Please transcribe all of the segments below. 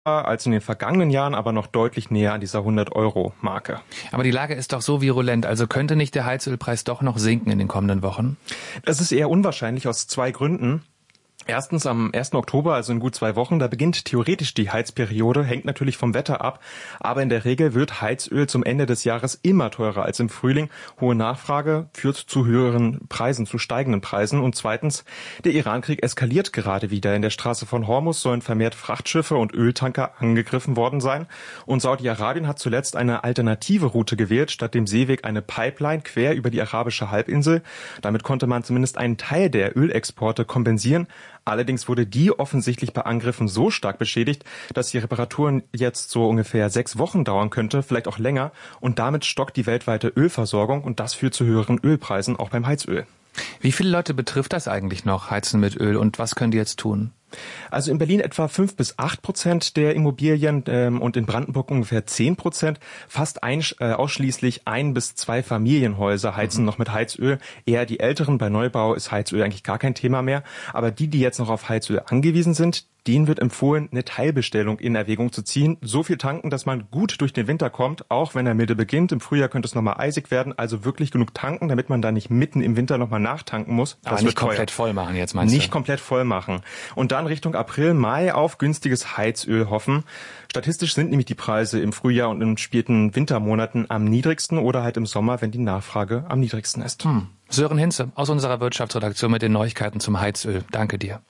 als in den vergangenen Jahren, aber noch deutlich näher an dieser 100-Euro-Marke. Aber die Lage ist doch so virulent, also könnte nicht der Heizölpreis doch noch sinken in den kommenden Wochen? Das ist eher unwahrscheinlich aus zwei Gründen. Erstens, am 1. Oktober, also in gut 2 Wochen, da beginnt theoretisch die Heizperiode, hängt natürlich vom Wetter ab, aber in der Regel wird Heizöl zum Ende des Jahres immer teurer als im Frühling. Hohe Nachfrage führt zu höheren Preisen, zu steigenden Preisen. Und zweitens, der Irankrieg eskaliert gerade wieder. In der Straße von Hormuz sollen vermehrt Frachtschiffe und Öltanker angegriffen worden sein. Und Saudi-Arabien hat zuletzt eine alternative Route gewählt, statt dem Seeweg eine Pipeline quer über die arabische Halbinsel. Damit konnte man zumindest einen Teil der Ölexporte kompensieren. Allerdings wurde die offensichtlich bei Angriffen so stark beschädigt, dass die Reparaturen jetzt so ungefähr 6 Wochen dauern könnte, vielleicht auch länger. Und damit stockt die weltweite Ölversorgung und das führt zu höheren Ölpreisen, auch beim Heizöl. Wie viele Leute betrifft das eigentlich noch, Heizen mit Öl, und was können die jetzt tun? Also in Berlin etwa 5-8% der Immobilien und in Brandenburg ungefähr 10%. Fast ausschließlich 1 bis 2 Familienhäuser heizen noch mit Heizöl. Eher die älteren, bei Neubau ist Heizöl eigentlich gar kein Thema mehr. Aber die jetzt noch auf Heizöl angewiesen sind, denen wird empfohlen, eine Teilbestellung in Erwägung zu ziehen. So viel tanken, dass man gut durch den Winter kommt, auch wenn er milde beginnt. Im Frühjahr könnte es nochmal eisig werden. Also wirklich genug tanken, damit man da nicht mitten im Winter nochmal nachtanken muss. Das aber nicht komplett voll machen jetzt, meinst du? Nicht komplett voll machen. Und dann Richtung April, Mai auf günstiges Heizöl hoffen. Statistisch sind nämlich die Preise im Frühjahr und in späten Wintermonaten am niedrigsten oder halt im Sommer, wenn die Nachfrage am niedrigsten ist. Sören Hinze aus unserer Wirtschaftsredaktion mit den Neuigkeiten zum Heizöl. Danke dir.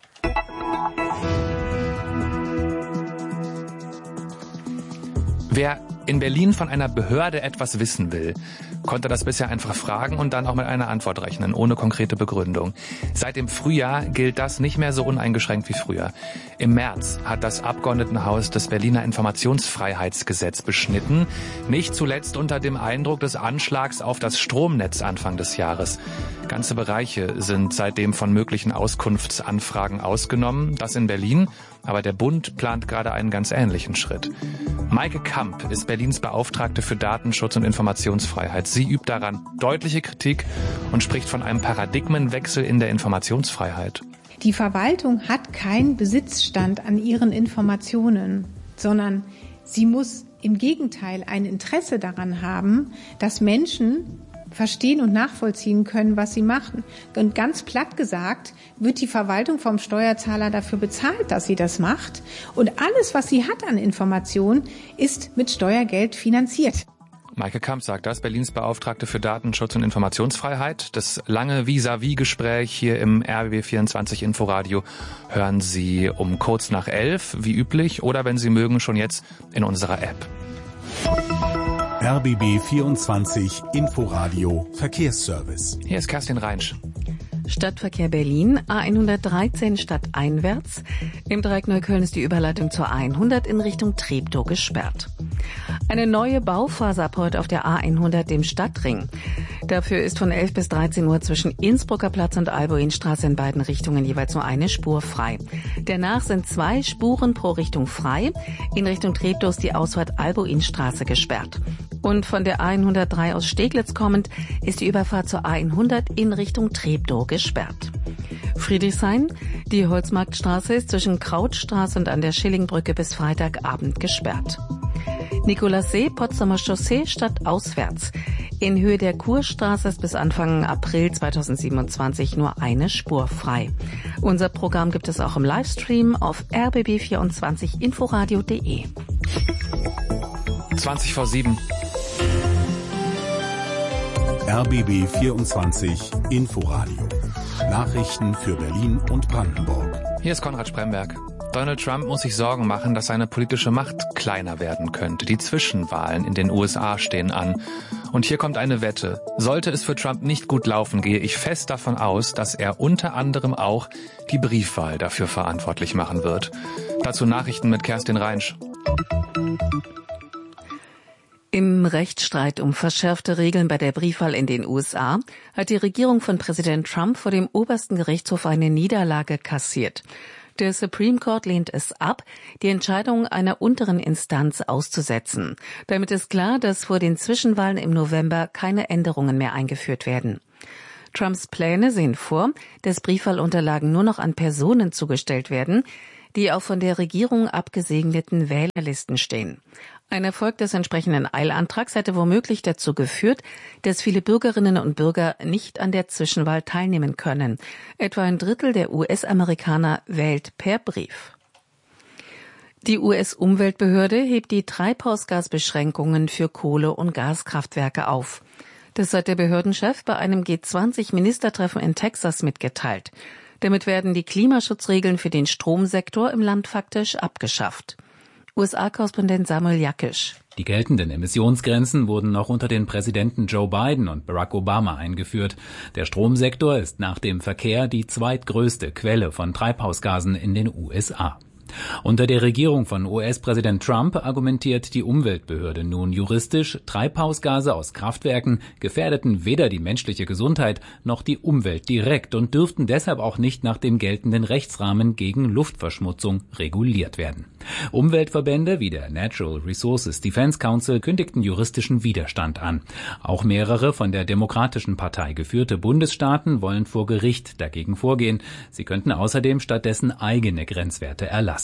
Wer in Berlin von einer Behörde etwas wissen will, konnte das bisher einfach fragen und dann auch mit einer Antwort rechnen, ohne konkrete Begründung. Seit dem Frühjahr gilt das nicht mehr so uneingeschränkt wie früher. Im März hat das Abgeordnetenhaus das Berliner Informationsfreiheitsgesetz beschnitten, nicht zuletzt unter dem Eindruck des Anschlags auf das Stromnetz Anfang des Jahres. Ganze Bereiche sind seitdem von möglichen Auskunftsanfragen ausgenommen, das in Berlin, aber der Bund plant gerade einen ganz ähnlichen Schritt. Maike Kamp ist Berlins Beauftragte für Datenschutz und Informationsfreiheit. Sie übt daran deutliche Kritik und spricht von einem Paradigmenwechsel in der Informationsfreiheit. Die Verwaltung hat keinen Besitzstand an ihren Informationen, sondern sie muss im Gegenteil ein Interesse daran haben, dass Menschen verstehen und nachvollziehen können, was sie machen. Und ganz platt gesagt, wird die Verwaltung vom Steuerzahler dafür bezahlt, dass sie das macht. Und alles, was sie hat an Informationen, ist mit Steuergeld finanziert. Maike Kamp sagt das, Berlins Beauftragte für Datenschutz und Informationsfreiheit. Das lange Vis-à-vis-Gespräch hier im RBB24 Inforadio hören Sie um kurz nach 11, wie üblich, oder wenn Sie mögen, schon jetzt in unserer App. RBB24 Inforadio Verkehrsservice. Hier ist Kerstin Reinsch. Stadtverkehr Berlin, A113 stadteinwärts. Im Dreieck Neukölln ist die Überleitung zur A100 in Richtung Treptow gesperrt. Eine neue Bauphase ab heute auf der A100, dem Stadtring. Dafür ist von 11 bis 13 Uhr zwischen Innsbrucker Platz und Albuinstraße in beiden Richtungen jeweils nur eine Spur frei. Danach sind 2 Spuren pro Richtung frei. In Richtung Treptow ist die Ausfahrt Albuinstraße gesperrt. Und von der A103 aus Steglitz kommend ist die Überfahrt zur A100 in Richtung Treptow gesperrt. Friedrichshain, die Holzmarktstraße ist zwischen Krautstraße und an der Schillingbrücke bis Freitagabend gesperrt. Nikolassee, Potsdamer Chaussee stadtauswärts. In Höhe der Kurstraße ist bis Anfang April 2027 nur eine Spur frei. Unser Programm gibt es auch im Livestream auf rbb24inforadio.de. 20 vor 7. RBB 24 Inforadio. Nachrichten für Berlin und Brandenburg. Hier ist Konrad Spremberg. Donald Trump muss sich Sorgen machen, dass seine politische Macht kleiner werden könnte. Die Zwischenwahlen in den USA stehen an. Und hier kommt eine Wette. Sollte es für Trump nicht gut laufen, gehe ich fest davon aus, dass er unter anderem auch die Briefwahl dafür verantwortlich machen wird. Dazu Nachrichten mit Kerstin Reinsch. Im Rechtsstreit um verschärfte Regeln bei der Briefwahl in den USA hat die Regierung von Präsident Trump vor dem obersten Gerichtshof eine Niederlage kassiert. Der Supreme Court lehnt es ab, die Entscheidung einer unteren Instanz auszusetzen. Damit ist klar, dass vor den Zwischenwahlen im November keine Änderungen mehr eingeführt werden. Trumps Pläne sehen vor, dass Briefwahlunterlagen nur noch an Personen zugestellt werden, die auf von der Regierung abgesegneten Wählerlisten stehen. Ein Erfolg des entsprechenden Eilantrags hätte womöglich dazu geführt, dass viele Bürgerinnen und Bürger nicht an der Zwischenwahl teilnehmen können. Etwa ein Drittel der US-Amerikaner wählt per Brief. Die US-Umweltbehörde hebt die Treibhausgasbeschränkungen für Kohle- und Gaskraftwerke auf. Das hat der Behördenchef bei einem G20-Ministertreffen in Texas mitgeteilt. Damit werden die Klimaschutzregeln für den Stromsektor im Land faktisch abgeschafft. USA-Korrespondent Samuel Jakisch. Die geltenden Emissionsgrenzen wurden noch unter den Präsidenten Joe Biden und Barack Obama eingeführt. Der Stromsektor ist nach dem Verkehr die zweitgrößte Quelle von Treibhausgasen in den USA. Unter der Regierung von US-Präsident Trump argumentiert die Umweltbehörde nun juristisch, Treibhausgase aus Kraftwerken gefährdeten weder die menschliche Gesundheit noch die Umwelt direkt und dürften deshalb auch nicht nach dem geltenden Rechtsrahmen gegen Luftverschmutzung reguliert werden. Umweltverbände wie der Natural Resources Defense Council kündigten juristischen Widerstand an. Auch mehrere von der Demokratischen Partei geführte Bundesstaaten wollen vor Gericht dagegen vorgehen. Sie könnten außerdem stattdessen eigene Grenzwerte erlassen.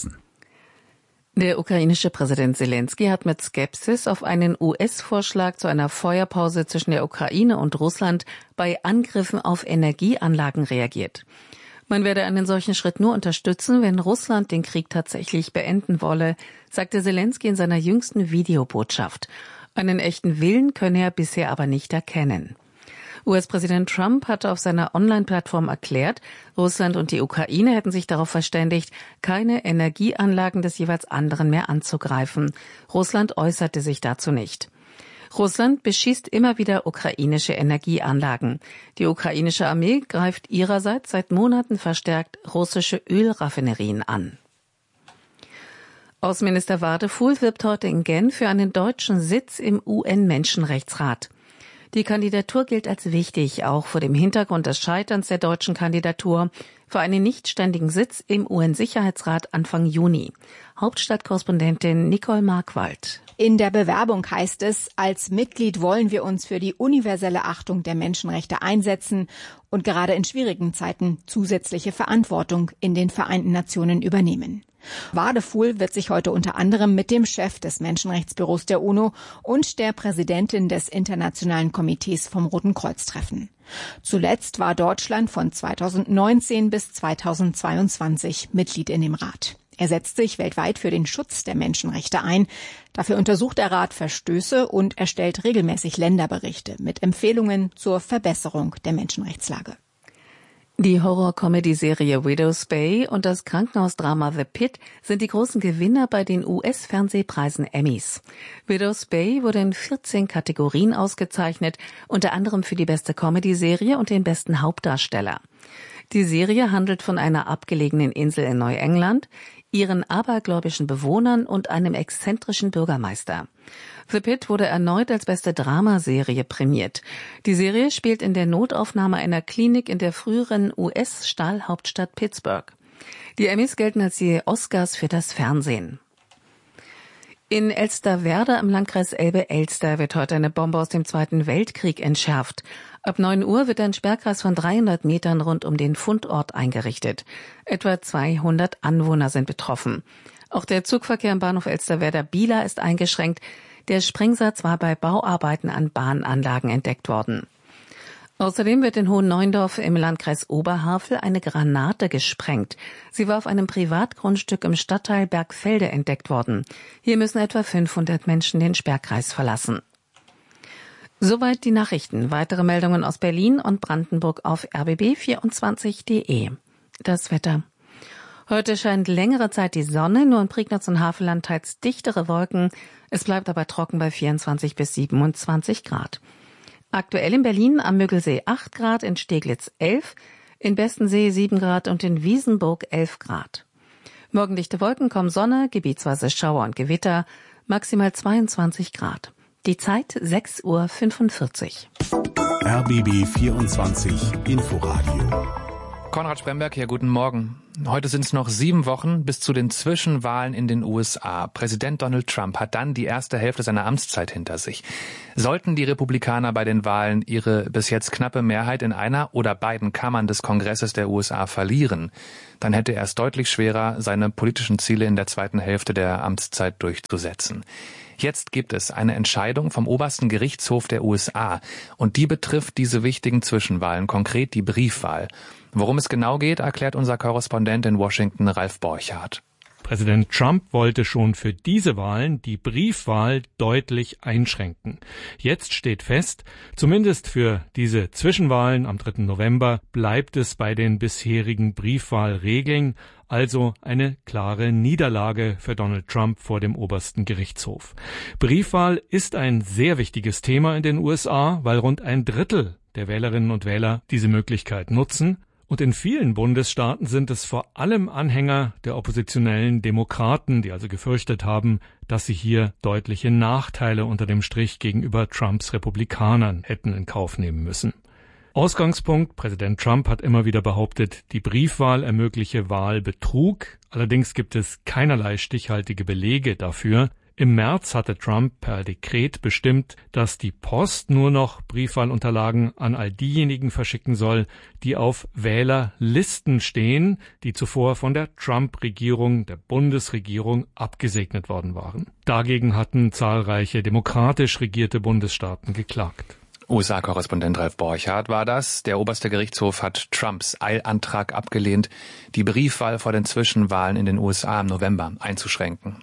Der ukrainische Präsident Zelensky hat mit Skepsis auf einen US-Vorschlag zu einer Feuerpause zwischen der Ukraine und Russland bei Angriffen auf Energieanlagen reagiert. Man werde einen solchen Schritt nur unterstützen, wenn Russland den Krieg tatsächlich beenden wolle, sagte Zelensky in seiner jüngsten Videobotschaft. Einen echten Willen könne er bisher aber nicht erkennen. US-Präsident Trump hatte auf seiner Online-Plattform erklärt, Russland und die Ukraine hätten sich darauf verständigt, keine Energieanlagen des jeweils anderen mehr anzugreifen. Russland äußerte sich dazu nicht. Russland beschießt immer wieder ukrainische Energieanlagen. Die ukrainische Armee greift ihrerseits seit Monaten verstärkt russische Ölraffinerien an. Außenminister Wadefuhl wirbt heute in Genf für einen deutschen Sitz im UN-Menschenrechtsrat. Die Kandidatur gilt als wichtig, auch vor dem Hintergrund des Scheiterns der deutschen Kandidatur für einen nichtständigen Sitz im UN-Sicherheitsrat Anfang Juni. Hauptstadtkorrespondentin Nicole Markwald. In der Bewerbung heißt es, als Mitglied wollen wir uns für die universelle Achtung der Menschenrechte einsetzen und gerade in schwierigen Zeiten zusätzliche Verantwortung in den Vereinten Nationen übernehmen. Wadefuhl wird sich heute unter anderem mit dem Chef des Menschenrechtsbüros der UNO und der Präsidentin des Internationalen Komitees vom Roten Kreuz treffen. Zuletzt war Deutschland von 2019 bis 2022 Mitglied in dem Rat. Er setzt sich weltweit für den Schutz der Menschenrechte ein. Dafür untersucht der Rat Verstöße und erstellt regelmäßig Länderberichte mit Empfehlungen zur Verbesserung der Menschenrechtslage. Die Horror-Comedy-Serie Widow's Bay und das Krankenhausdrama The Pit sind die großen Gewinner bei den US-Fernsehpreisen Emmys. Widow's Bay wurde in 14 Kategorien ausgezeichnet, unter anderem für die beste Comedy-Serie und den besten Hauptdarsteller. Die Serie handelt von einer abgelegenen Insel in Neuengland, ihren abergläubischen Bewohnern und einem exzentrischen Bürgermeister. The Pit wurde erneut als beste Dramaserie prämiert. Die Serie spielt in der Notaufnahme einer Klinik in der früheren US-Stahlhauptstadt Pittsburgh. Die Emmys gelten als die Oscars für das Fernsehen. In Elsterwerda im Landkreis Elbe-Elster wird heute eine Bombe aus dem Zweiten Weltkrieg entschärft. Ab 9 Uhr wird ein Sperrkreis von 300 Metern rund um den Fundort eingerichtet. Etwa 200 Anwohner sind betroffen. Auch der Zugverkehr im Bahnhof Elsterwerda-Bieler ist eingeschränkt. Der Sprengsatz war bei Bauarbeiten an Bahnanlagen entdeckt worden. Außerdem wird in Hohenneuendorf im Landkreis Oberhavel eine Granate gesprengt. Sie war auf einem Privatgrundstück im Stadtteil Bergfelde entdeckt worden. Hier müssen etwa 500 Menschen den Sperrkreis verlassen. Soweit die Nachrichten. Weitere Meldungen aus Berlin und Brandenburg auf rbb24.de. Das Wetter. Heute scheint längere Zeit die Sonne, nur in Prignitz und Havelland teils dichtere Wolken. Es bleibt aber trocken bei 24 bis 27 Grad. Aktuell in Berlin am Müggelsee 8 Grad, in Steglitz 11, in Bestensee 7 Grad und in Wiesenburg 11 Grad. Morgen dichte Wolken, kommen Sonne, gebietsweise Schauer und Gewitter, maximal 22 Grad. Die Zeit 6:45 Uhr. RBB 24 Inforadio. Konrad Spremberg hier, guten Morgen. Heute sind es noch 7 Wochen bis zu den Zwischenwahlen in den USA. Präsident Donald Trump hat dann die erste Hälfte seiner Amtszeit hinter sich. Sollten die Republikaner bei den Wahlen ihre bis jetzt knappe Mehrheit in einer oder beiden Kammern des Kongresses der USA verlieren, dann hätte er es deutlich schwerer, seine politischen Ziele in der zweiten Hälfte der Amtszeit durchzusetzen. Jetzt gibt es eine Entscheidung vom obersten Gerichtshof der USA und die betrifft diese wichtigen Zwischenwahlen, konkret die Briefwahl. Worum es genau geht, erklärt unser Korrespondent in Washington, Ralf Borchardt. Präsident Trump wollte schon für diese Wahlen die Briefwahl deutlich einschränken. Jetzt steht fest, zumindest für diese Zwischenwahlen am 3. November bleibt es bei den bisherigen Briefwahlregeln, also eine klare Niederlage für Donald Trump vor dem obersten Gerichtshof. Briefwahl ist ein sehr wichtiges Thema in den USA, weil rund 1/3 der Wählerinnen und Wähler diese Möglichkeit nutzen. Und in vielen Bundesstaaten sind es vor allem Anhänger der oppositionellen Demokraten, die also gefürchtet haben, dass sie hier deutliche Nachteile unter dem Strich gegenüber Trumps Republikanern hätten in Kauf nehmen müssen. Ausgangspunkt: Präsident Trump hat immer wieder behauptet, die Briefwahl ermögliche Wahlbetrug. Allerdings gibt es keinerlei stichhaltige Belege dafür. Im März hatte Trump per Dekret bestimmt, dass die Post nur noch Briefwahlunterlagen an all diejenigen verschicken soll, die auf Wählerlisten stehen, die zuvor von der Trump-Regierung, der Bundesregierung, abgesegnet worden waren. Dagegen hatten zahlreiche demokratisch regierte Bundesstaaten geklagt. USA-Korrespondent Ralf Borchardt war das. Der oberste Gerichtshof hat Trumps Eilantrag abgelehnt, die Briefwahl vor den Zwischenwahlen in den USA im November einzuschränken.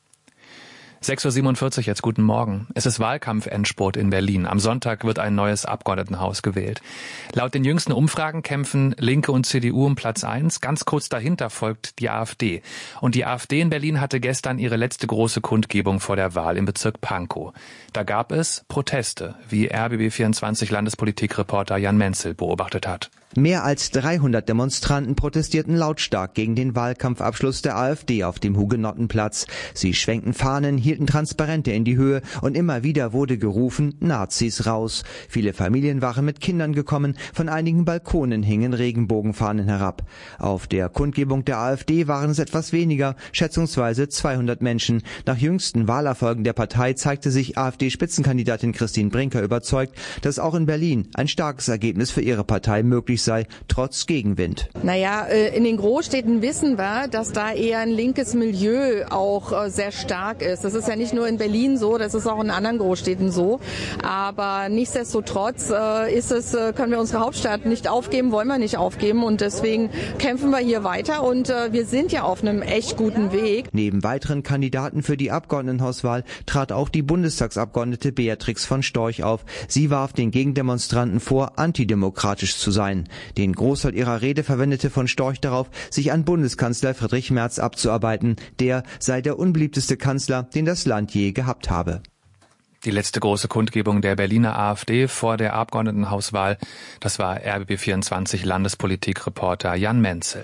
6.47 Uhr, jetzt guten Morgen. Es ist Wahlkampfendspurt in Berlin. Am Sonntag wird ein neues Abgeordnetenhaus gewählt. Laut den jüngsten Umfragen kämpfen Linke und CDU um Platz 1. Ganz kurz dahinter folgt die AfD. Und die AfD in Berlin hatte gestern ihre letzte große Kundgebung vor der Wahl im Bezirk Pankow. Da gab es Proteste, wie RBB24 Landespolitikreporter Jan Menzel beobachtet hat. Mehr als 300 Demonstranten protestierten lautstark gegen den Wahlkampfabschluss der AfD auf dem Hugenottenplatz. Sie schwenkten Fahnen, hielten Transparente in die Höhe und immer wieder wurde gerufen, Nazis raus. Viele Familien waren mit Kindern gekommen, von einigen Balkonen hingen Regenbogenfahnen herab. Auf der Kundgebung der AfD waren es etwas weniger, schätzungsweise 200 Menschen. Nach jüngsten Wahlerfolgen der Partei zeigte sich AfD-Spitzenkandidatin Christine Brinker überzeugt, dass auch in Berlin ein starkes Ergebnis für ihre Partei möglich sei, trotz Gegenwind. In den Großstädten wissen wir, dass da eher ein linkes Milieu auch sehr stark ist. Das ist ja nicht nur in Berlin so, das ist auch in anderen Großstädten so. Aber nichtsdestotrotz können wir unsere Hauptstadt nicht aufgeben, wollen wir nicht aufgeben. Und deswegen kämpfen wir hier weiter und wir sind ja auf einem echt guten Weg. Neben weiteren Kandidaten für die Abgeordnetenhauswahl trat auch die Bundestagsabgeordnete Beatrix von Storch auf. Sie warf den Gegendemonstranten vor, antidemokratisch zu sein. Den Großteil ihrer Rede verwendete von Storch darauf, sich an Bundeskanzler Friedrich Merz abzuarbeiten. Der sei der unbeliebteste Kanzler, den das Land je gehabt habe. Die letzte große Kundgebung der Berliner AfD vor der Abgeordnetenhauswahl, das war RBB24 Landespolitikreporter Jan Menzel.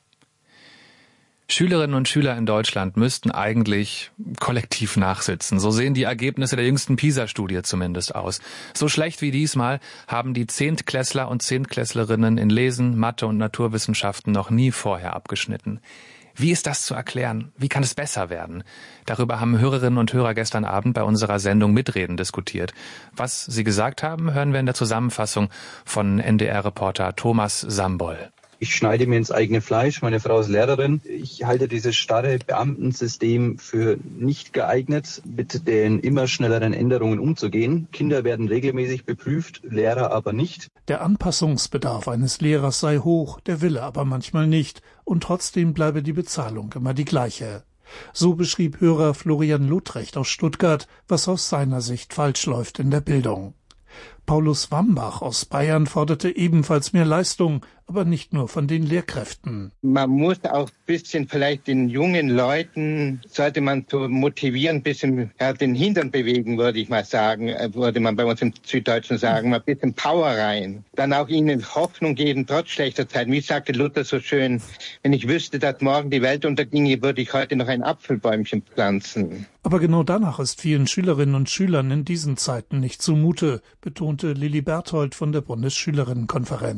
Schülerinnen und Schüler in Deutschland müssten eigentlich kollektiv nachsitzen. So sehen die Ergebnisse der jüngsten PISA-Studie zumindest aus. So schlecht wie diesmal haben die Zehntklässler und Zehntklässlerinnen in Lesen, Mathe und Naturwissenschaften noch nie vorher abgeschnitten. Wie ist das zu erklären? Wie kann es besser werden? Darüber haben Hörerinnen und Hörer gestern Abend bei unserer Sendung Mitreden diskutiert. Was sie gesagt haben, hören wir in der Zusammenfassung von NDR-Reporter Thomas Samboll. Ich schneide mir ins eigene Fleisch. Meine Frau ist Lehrerin. Ich halte dieses starre Beamtensystem für nicht geeignet, mit den immer schnelleren Änderungen umzugehen. Kinder werden regelmäßig beprüft, Lehrer aber nicht. Der Anpassungsbedarf eines Lehrers sei hoch, der Wille aber manchmal nicht. Und trotzdem bleibe die Bezahlung immer die gleiche. So beschrieb Hörer Florian Ludrecht aus Stuttgart, was aus seiner Sicht falsch läuft in der Bildung. Paulus Wambach aus Bayern forderte ebenfalls mehr Leistung, aber nicht nur von den Lehrkräften. Man muss auch ein bisschen vielleicht den jungen Leuten, sollte man so motivieren, ein bisschen den Hintern bewegen, würde ich mal sagen, würde man bei uns im Süddeutschen sagen, mal ein bisschen Power rein. Dann auch ihnen Hoffnung geben, trotz schlechter Zeiten. Wie sagte Luther so schön, wenn ich wüsste, dass morgen die Welt unterginge, würde ich heute noch ein Apfelbäumchen pflanzen. Aber genau danach ist vielen Schülerinnen und Schülern in diesen Zeiten nicht zumute, betonte Lilli Berthold von der Bundesschülerinnenkonferenz.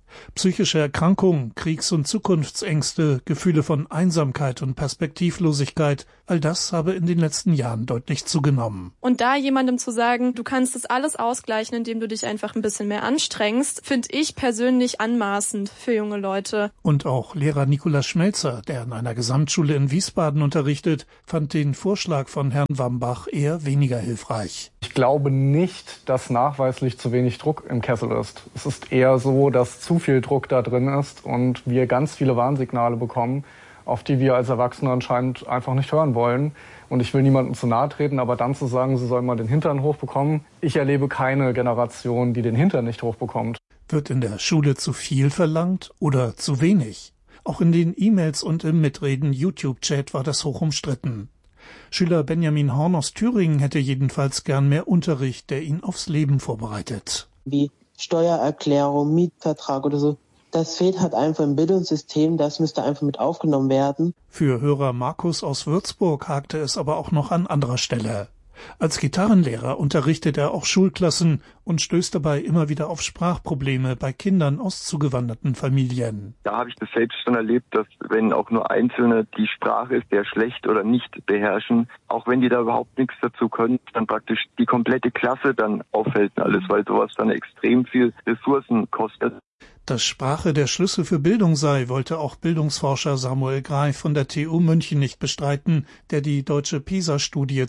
Psychische Erkrankungen, Kriegs- und Zukunftsängste, Gefühle von Einsamkeit und Perspektivlosigkeit, all das habe in den letzten Jahren deutlich zugenommen. Und da jemandem zu sagen, du kannst das alles ausgleichen, indem du dich einfach ein bisschen mehr anstrengst, finde ich persönlich anmaßend für junge Leute. Und auch Lehrer Nikolaus Schmelzer, der an einer Gesamtschule in Wiesbaden unterrichtet, fand den Vorschlag von Herrn Wambach eher weniger hilfreich. Ich glaube nicht, dass nachweislich zu wenig Druck im Kessel ist. Es ist eher so, dass zu viel Druck da drin ist und wir ganz viele Warnsignale bekommen, auf die wir als Erwachsene anscheinend einfach nicht hören wollen. Und ich will niemandem zu nahe treten, aber dann zu sagen, sie sollen mal den Hintern hochbekommen. Ich erlebe keine Generation, die den Hintern nicht hochbekommt. Wird in der Schule zu viel verlangt oder zu wenig? Auch in den E-Mails und im Mitreden-YouTube-Chat war das hoch umstritten. Schüler Benjamin Horn aus Thüringen hätte jedenfalls gern mehr Unterricht, der ihn aufs Leben vorbereitet. Wie Steuererklärung, Mietvertrag oder so. Das fehlt halt einfach im Bildungssystem, das müsste einfach mit aufgenommen werden. Für Hörer Markus aus Würzburg hakte es aber auch noch an anderer Stelle. Als Gitarrenlehrer unterrichtet er auch Schulklassen und stößt dabei immer wieder auf Sprachprobleme bei Kindern aus zugewanderten Familien. Da habe ich das selbst schon erlebt, dass wenn auch nur Einzelne die Sprache sehr schlecht oder nicht beherrschen, auch wenn die da überhaupt nichts dazu können, dann praktisch die komplette Klasse dann auffällt alles, weil sowas dann extrem viel Ressourcen kostet. Dass Sprache der Schlüssel für Bildung sei, wollte auch Bildungsforscher Samuel Greif von der TU München nicht bestreiten, der die deutsche PISA-Studie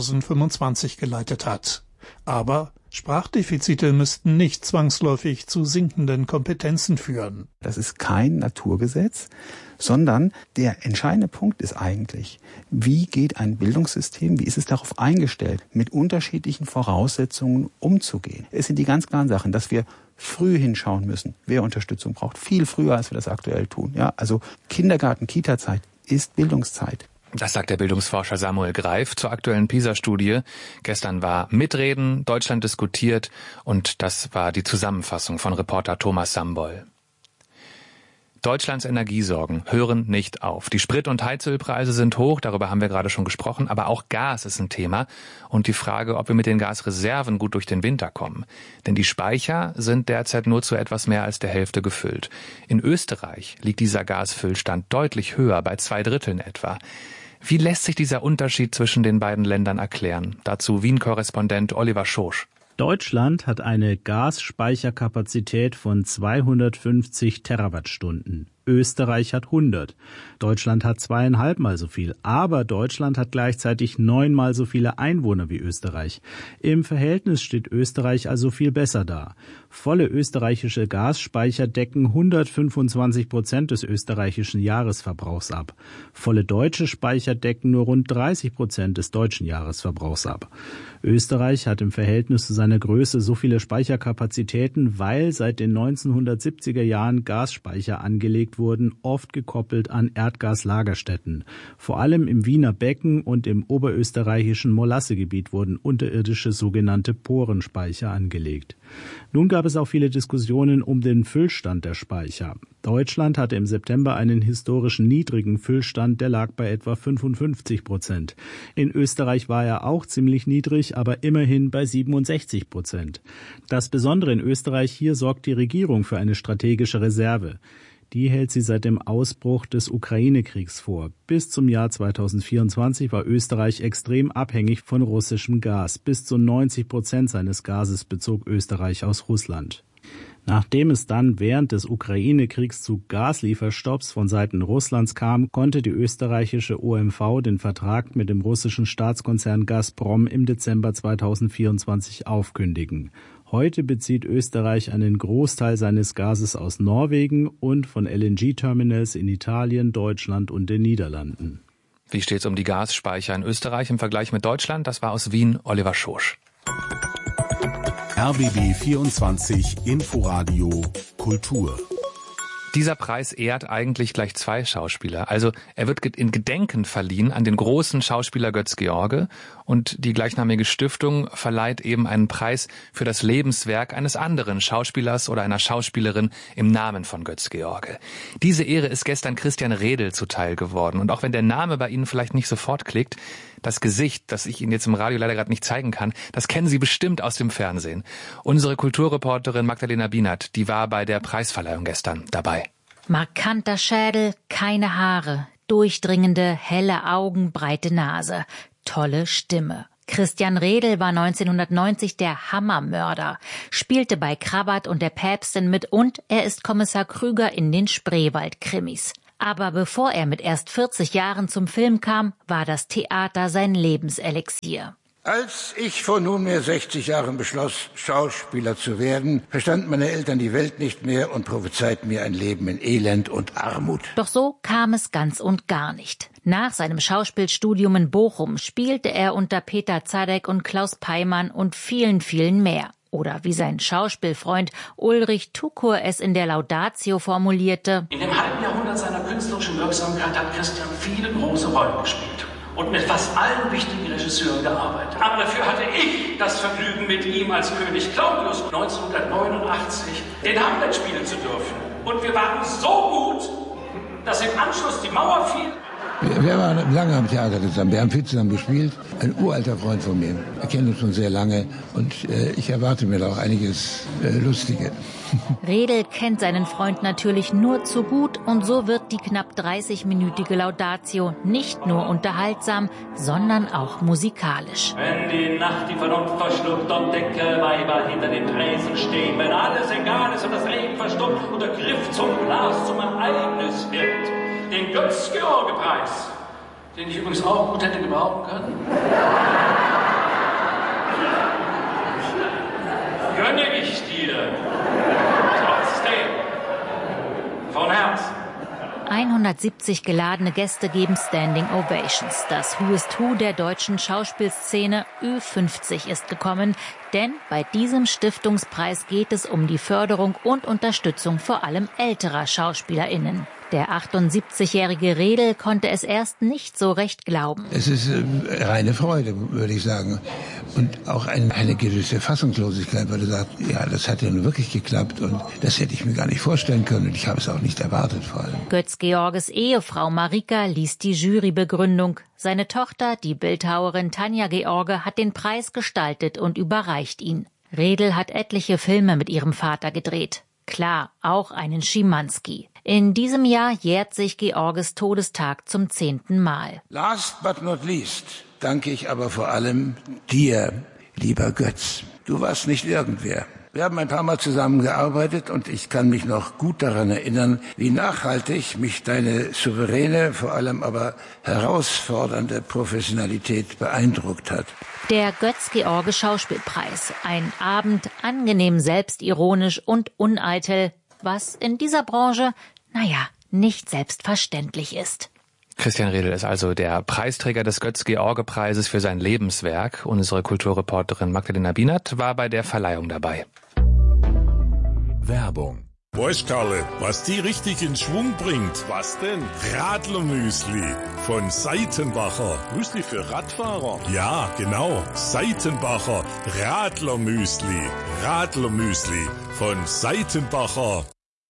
2025 geleitet hat. Aber Sprachdefizite müssten nicht zwangsläufig zu sinkenden Kompetenzen führen. Das ist kein Naturgesetz, sondern der entscheidende Punkt ist eigentlich, wie geht ein Bildungssystem, wie ist es darauf eingestellt, mit unterschiedlichen Voraussetzungen umzugehen. Es sind die ganz klaren Sachen, dass wir früh hinschauen müssen, wer Unterstützung braucht, viel früher, als wir das aktuell tun. Ja, also Kindergarten, Kita-Zeit ist Bildungszeit. Das sagt der Bildungsforscher Samuel Greif zur aktuellen PISA-Studie. Gestern war Mitreden, Deutschland diskutiert und das war die Zusammenfassung von Reporter Thomas Sambol. Deutschlands Energiesorgen hören nicht auf. Die Sprit- und Heizölpreise sind hoch, darüber haben wir gerade schon gesprochen, aber auch Gas ist ein Thema und die Frage, ob wir mit den Gasreserven gut durch den Winter kommen. Denn die Speicher sind derzeit nur zu etwas mehr als der Hälfte gefüllt. In Österreich liegt dieser Gasfüllstand deutlich höher, bei 2/3 etwa. Wie lässt sich dieser Unterschied zwischen den beiden Ländern erklären? Dazu Wien-Korrespondent Oliver Schosch. Deutschland hat eine Gasspeicherkapazität von 250 Terawattstunden. Österreich hat 100. Deutschland hat 2,5-mal so viel. Aber Deutschland hat gleichzeitig 9-mal so viele Einwohner wie Österreich. Im Verhältnis steht Österreich also viel besser da. Volle österreichische Gasspeicher decken 125% des österreichischen Jahresverbrauchs ab. Volle deutsche Speicher decken nur rund 30% des deutschen Jahresverbrauchs ab. Österreich hat im Verhältnis zu seiner Größe so viele Speicherkapazitäten, weil seit den 1970er Jahren Gasspeicher angelegt wurden, oft gekoppelt an Erdgaslagerstätten. Vor allem im Wiener Becken und im oberösterreichischen Molassegebiet wurden unterirdische sogenannte Porenspeicher angelegt. Nun gab es auch viele Diskussionen um den Füllstand der Speicher. Deutschland hatte im September einen historischen niedrigen Füllstand, der lag bei etwa 55%. In Österreich war er auch ziemlich niedrig, aber immerhin bei 67%. Das Besondere in Österreich, hier sorgt die Regierung für eine strategische Reserve. Die hält sie seit dem Ausbruch des Ukraine-Kriegs vor. Bis zum Jahr 2024 war Österreich extrem abhängig von russischem Gas. Bis zu 90% seines Gases bezog Österreich aus Russland. Nachdem es dann während des Ukraine-Kriegs zu Gaslieferstopps von Seiten Russlands kam, konnte die österreichische OMV den Vertrag mit dem russischen Staatskonzern Gazprom im Dezember 2024 aufkündigen. Heute bezieht Österreich einen Großteil seines Gases aus Norwegen und von LNG-Terminals in Italien, Deutschland und den Niederlanden. Wie steht's um die Gasspeicher in Österreich im Vergleich mit Deutschland? Das war aus Wien Oliver Schosch. RBB 24 Inforadio Kultur. Dieser Preis ehrt eigentlich gleich zwei Schauspieler. Also er wird in Gedenken verliehen an den großen Schauspieler Götz George und die gleichnamige Stiftung verleiht eben einen Preis für das Lebenswerk eines anderen Schauspielers oder einer Schauspielerin im Namen von Götz George. Diese Ehre ist gestern Christian Redl zuteil geworden und auch wenn der Name bei Ihnen vielleicht nicht sofort klickt, Das Gesicht, das ich Ihnen jetzt im Radio leider gerade nicht zeigen kann, das kennen Sie bestimmt aus dem Fernsehen. Unsere Kulturreporterin Magdalena Bienert, die war bei der Preisverleihung gestern dabei. Markanter Schädel, keine Haare, durchdringende, helle Augen, breite Nase, tolle Stimme. Christian Redl war 1990 der Hammermörder, spielte bei Krabat und der Päpstin mit und er ist Kommissar Krüger in den Spreewald-Krimis. Aber bevor er mit erst 40 Jahren zum Film kam, war das Theater sein Lebenselixier. Als ich vor nunmehr 60 Jahren beschloss, Schauspieler zu werden, verstanden meine Eltern die Welt nicht mehr und prophezeiten mir ein Leben in Elend und Armut. Doch so kam es ganz und gar nicht. Nach seinem Schauspielstudium in Bochum spielte er unter Peter Zadek und Klaus Peimann und vielen, vielen mehr. Oder wie sein Schauspielfreund Ulrich Tukur es in der Laudatio formulierte: In dem halben Jahrhundert seiner künstlerischen Wirksamkeit hat Christian viele große Rollen gespielt und mit fast allen wichtigen Regisseuren gearbeitet. Aber dafür hatte ich das Vergnügen, mit ihm als König Claudius 1989 den Hamlet spielen zu dürfen. Und wir waren so gut, dass im Anschluss die Mauer fiel. Wir waren lange am Theater zusammen. Wir haben viel zusammen gespielt. Ein uralter Freund von mir. Wir kennen uns schon sehr lange und ich erwarte mir da auch einiges Lustige. Redl kennt seinen Freund natürlich nur zu gut und so wird die knapp 30-minütige Laudatio nicht nur unterhaltsam, sondern auch musikalisch. Wenn die Nacht die Vernunft verschluckt und dicke Weiber hinter den Tresen stehen, wenn alles egal ist und das Leben verstummt und der Griff zum Glas zum Ereignis wird, den Götz-George-Preis, den ich übrigens auch gut hätte gebrauchen können, gönne ich dir. Trotzdem. Von Herzen. 170 geladene Gäste geben Standing Ovations. Das Who is Who der deutschen Schauspielszene Ü50 ist gekommen, denn bei diesem Stiftungspreis geht es um die Förderung und Unterstützung vor allem älterer SchauspielerInnen. Der 78-jährige Redl konnte es erst nicht so recht glauben. Es ist reine Freude, würde ich sagen. Und auch eine gewisse Fassungslosigkeit, weil er sagt, ja, das hat ja nun wirklich geklappt und das hätte ich mir gar nicht vorstellen können und ich habe es auch nicht erwartet vor allem. Götz-Georges Ehefrau Marika liest die Jurybegründung. Seine Tochter, die Bildhauerin Tanja George, hat den Preis gestaltet und überreicht ihn. Redl hat etliche Filme mit ihrem Vater gedreht. Klar, auch einen Schimanski. In diesem Jahr jährt sich Georges Todestag zum 10. Mal. Last but not least danke ich aber vor allem dir, lieber Götz. Du warst nicht irgendwer. Wir haben ein paar Mal zusammengearbeitet und ich kann mich noch gut daran erinnern, wie nachhaltig mich deine souveräne, vor allem aber herausfordernde Professionalität beeindruckt hat. Der Götz-George Schauspielpreis. Ein Abend angenehm selbstironisch und uneitel, was in dieser Branche, nicht selbstverständlich ist. Christian Redl ist also der Preisträger des Götz-George-Preises für sein Lebenswerk. Unsere Kulturreporterin Magdalena Bienert war bei der Verleihung dabei. Werbung. Weißt Karle, was die richtig in Schwung bringt? Was denn? Radlermüsli von Seitenbacher. Müsli für Radfahrer? Ja, genau. Seitenbacher Radlermüsli. Radlermüsli von Seitenbacher.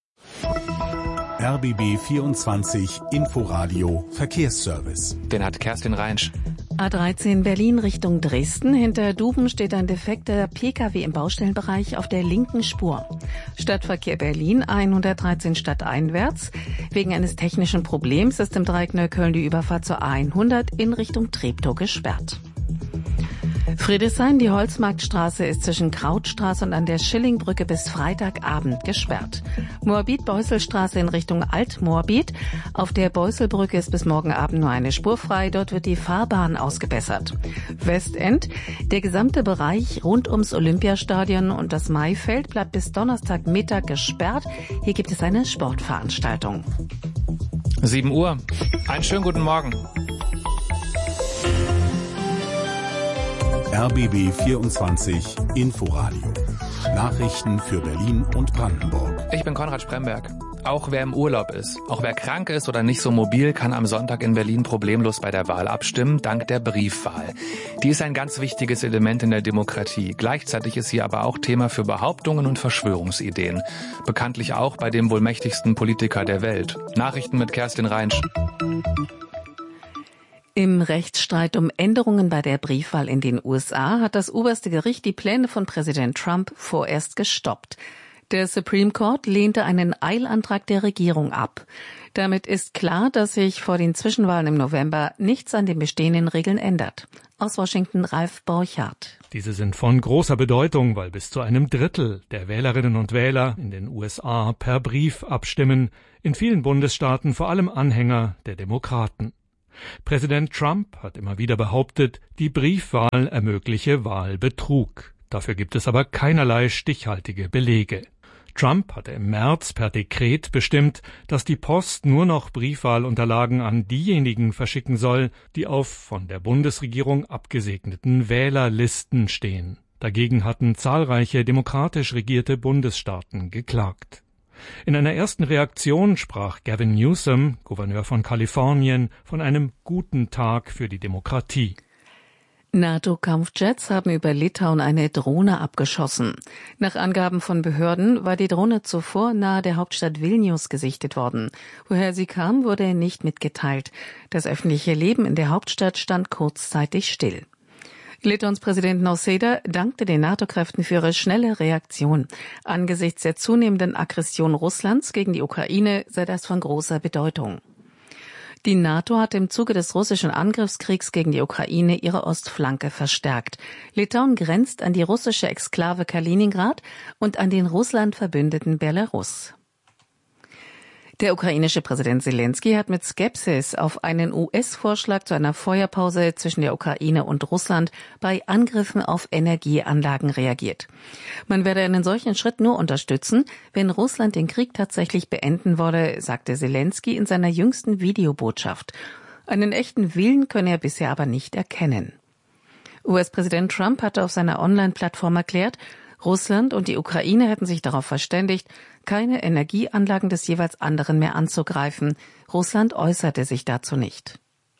RBB 24 Inforadio Verkehrsservice. Den hat Kerstin Reinsch. A13 Berlin Richtung Dresden. Hinter Duben steht ein defekter Pkw im Baustellenbereich auf der linken Spur. Stadtverkehr Berlin 113 stadteinwärts. Wegen eines technischen Problems ist im Dreieck Neukölln die Überfahrt zur A100 in Richtung Treptow gesperrt. Friedrichshain, die Holzmarktstraße ist zwischen Krautstraße und an der Schillingbrücke bis Freitagabend gesperrt. Moabit-Beuselstraße in Richtung Alt-Moabit. Auf der Beuselbrücke ist bis morgen Abend nur eine Spur frei. Dort wird die Fahrbahn ausgebessert. Westend, der gesamte Bereich rund ums Olympiastadion und das Maifeld bleibt bis Donnerstagmittag gesperrt. Hier gibt es eine Sportveranstaltung. 7 Uhr. Einen schönen guten Morgen. RBB 24 Inforadio. Nachrichten für Berlin und Brandenburg. Ich bin Konrad Spremberg. Auch wer im Urlaub ist, auch wer krank ist oder nicht so mobil, kann am Sonntag in Berlin problemlos bei der Wahl abstimmen, dank der Briefwahl. Die ist ein ganz wichtiges Element in der Demokratie. Gleichzeitig ist sie aber auch Thema für Behauptungen und Verschwörungsideen. Bekanntlich auch bei dem wohl mächtigsten Politiker der Welt. Nachrichten mit Kerstin Reinsch. Im Rechtsstreit um Änderungen bei der Briefwahl in den USA hat das oberste Gericht die Pläne von Präsident Trump vorerst gestoppt. Der Supreme Court lehnte einen Eilantrag der Regierung ab. Damit ist klar, dass sich vor den Zwischenwahlen im November nichts an den bestehenden Regeln ändert. Aus Washington Ralf Borchardt. Diese sind von großer Bedeutung, weil bis zu einem Drittel der Wählerinnen und Wähler in den USA per Brief abstimmen, in vielen Bundesstaaten vor allem Anhänger der Demokraten. Präsident Trump hat immer wieder behauptet, die Briefwahl ermögliche Wahlbetrug. Dafür gibt es aber keinerlei stichhaltige Belege. Trump hatte im März per Dekret bestimmt, dass die Post nur noch Briefwahlunterlagen an diejenigen verschicken soll, die auf von der Bundesregierung abgesegneten Wählerlisten stehen. Dagegen hatten zahlreiche demokratisch regierte Bundesstaaten geklagt. In einer ersten Reaktion sprach Gavin Newsom, Gouverneur von Kalifornien, von einem guten Tag für die Demokratie. NATO-Kampfjets haben über Litauen eine Drohne abgeschossen. Nach Angaben von Behörden war die Drohne zuvor nahe der Hauptstadt Vilnius gesichtet worden. Woher sie kam, wurde nicht mitgeteilt. Das öffentliche Leben in der Hauptstadt stand kurzzeitig still. Litauens Präsident Nausėda dankte den NATO-Kräften für ihre schnelle Reaktion. Angesichts der zunehmenden Aggression Russlands gegen die Ukraine sei das von großer Bedeutung. Die NATO hat im Zuge des russischen Angriffskriegs gegen die Ukraine ihre Ostflanke verstärkt. Litauen grenzt an die russische Exklave Kaliningrad und an den Russland verbündeten Belarus. Der ukrainische Präsident Zelensky hat mit Skepsis auf einen US-Vorschlag zu einer Feuerpause zwischen der Ukraine und Russland bei Angriffen auf Energieanlagen reagiert. Man werde einen solchen Schritt nur unterstützen, wenn Russland den Krieg tatsächlich beenden wolle, sagte Zelensky in seiner jüngsten Videobotschaft. Einen echten Willen könne er bisher aber nicht erkennen. US-Präsident Trump hatte auf seiner Online-Plattform erklärt, Russland und die Ukraine hätten sich darauf verständigt, keine Energieanlagen des jeweils anderen mehr anzugreifen. Russland äußerte sich dazu nicht.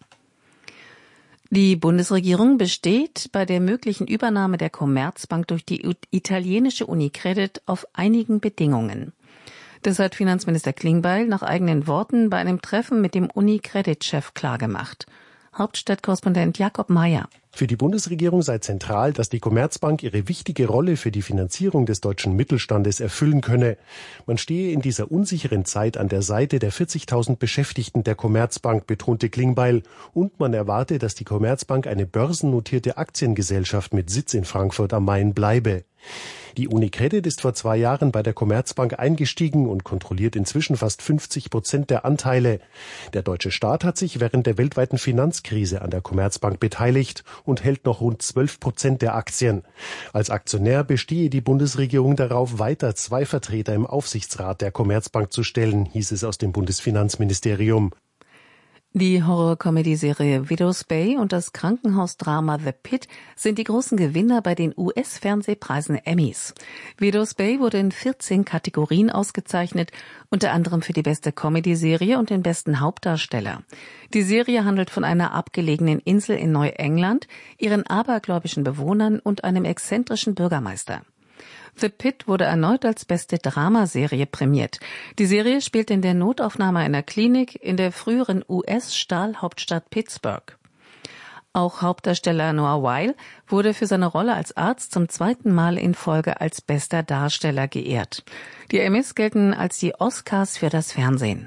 Die Bundesregierung besteht bei der möglichen Übernahme der Commerzbank durch die italienische Unicredit auf einigen Bedingungen. Das hat Finanzminister Klingbeil nach eigenen Worten bei einem Treffen mit dem Unicredit-Chef klargemacht. Hauptstadtkorrespondent Jakob Mayer. Für die Bundesregierung sei zentral, dass die Commerzbank ihre wichtige Rolle für die Finanzierung des deutschen Mittelstandes erfüllen könne. Man stehe in dieser unsicheren Zeit an der Seite der 40.000 Beschäftigten der Commerzbank, betonte Klingbeil. Und man erwarte, dass die Commerzbank eine börsennotierte Aktiengesellschaft mit Sitz in Frankfurt am Main bleibe. Die Unicredit ist vor 2 Jahren bei der Commerzbank eingestiegen und kontrolliert inzwischen fast 50% der Anteile. Der deutsche Staat hat sich während der weltweiten Finanzkrise an der Commerzbank beteiligt und hält noch rund 12% der Aktien. Als Aktionär bestehe die Bundesregierung darauf, weiter 2 Vertreter im Aufsichtsrat der Commerzbank zu stellen, hieß es aus dem Bundesfinanzministerium. Die Horror-Comedy-Serie Widow's Bay und das Krankenhausdrama The Pit sind die großen Gewinner bei den US-Fernsehpreisen Emmys. Widow's Bay wurde in 14 Kategorien ausgezeichnet, unter anderem für die beste Comedy-Serie und den besten Hauptdarsteller. Die Serie handelt von einer abgelegenen Insel in Neuengland, ihren abergläubischen Bewohnern und einem exzentrischen Bürgermeister. The Pit wurde erneut als beste Dramaserie prämiert. Die Serie spielt in der Notaufnahme einer Klinik in der früheren US-Stahlhauptstadt Pittsburgh. Auch Hauptdarsteller Noah Wyle wurde für seine Rolle als Arzt zum 2. Mal in Folge als bester Darsteller geehrt. Die Emmys gelten als die Oscars für das Fernsehen.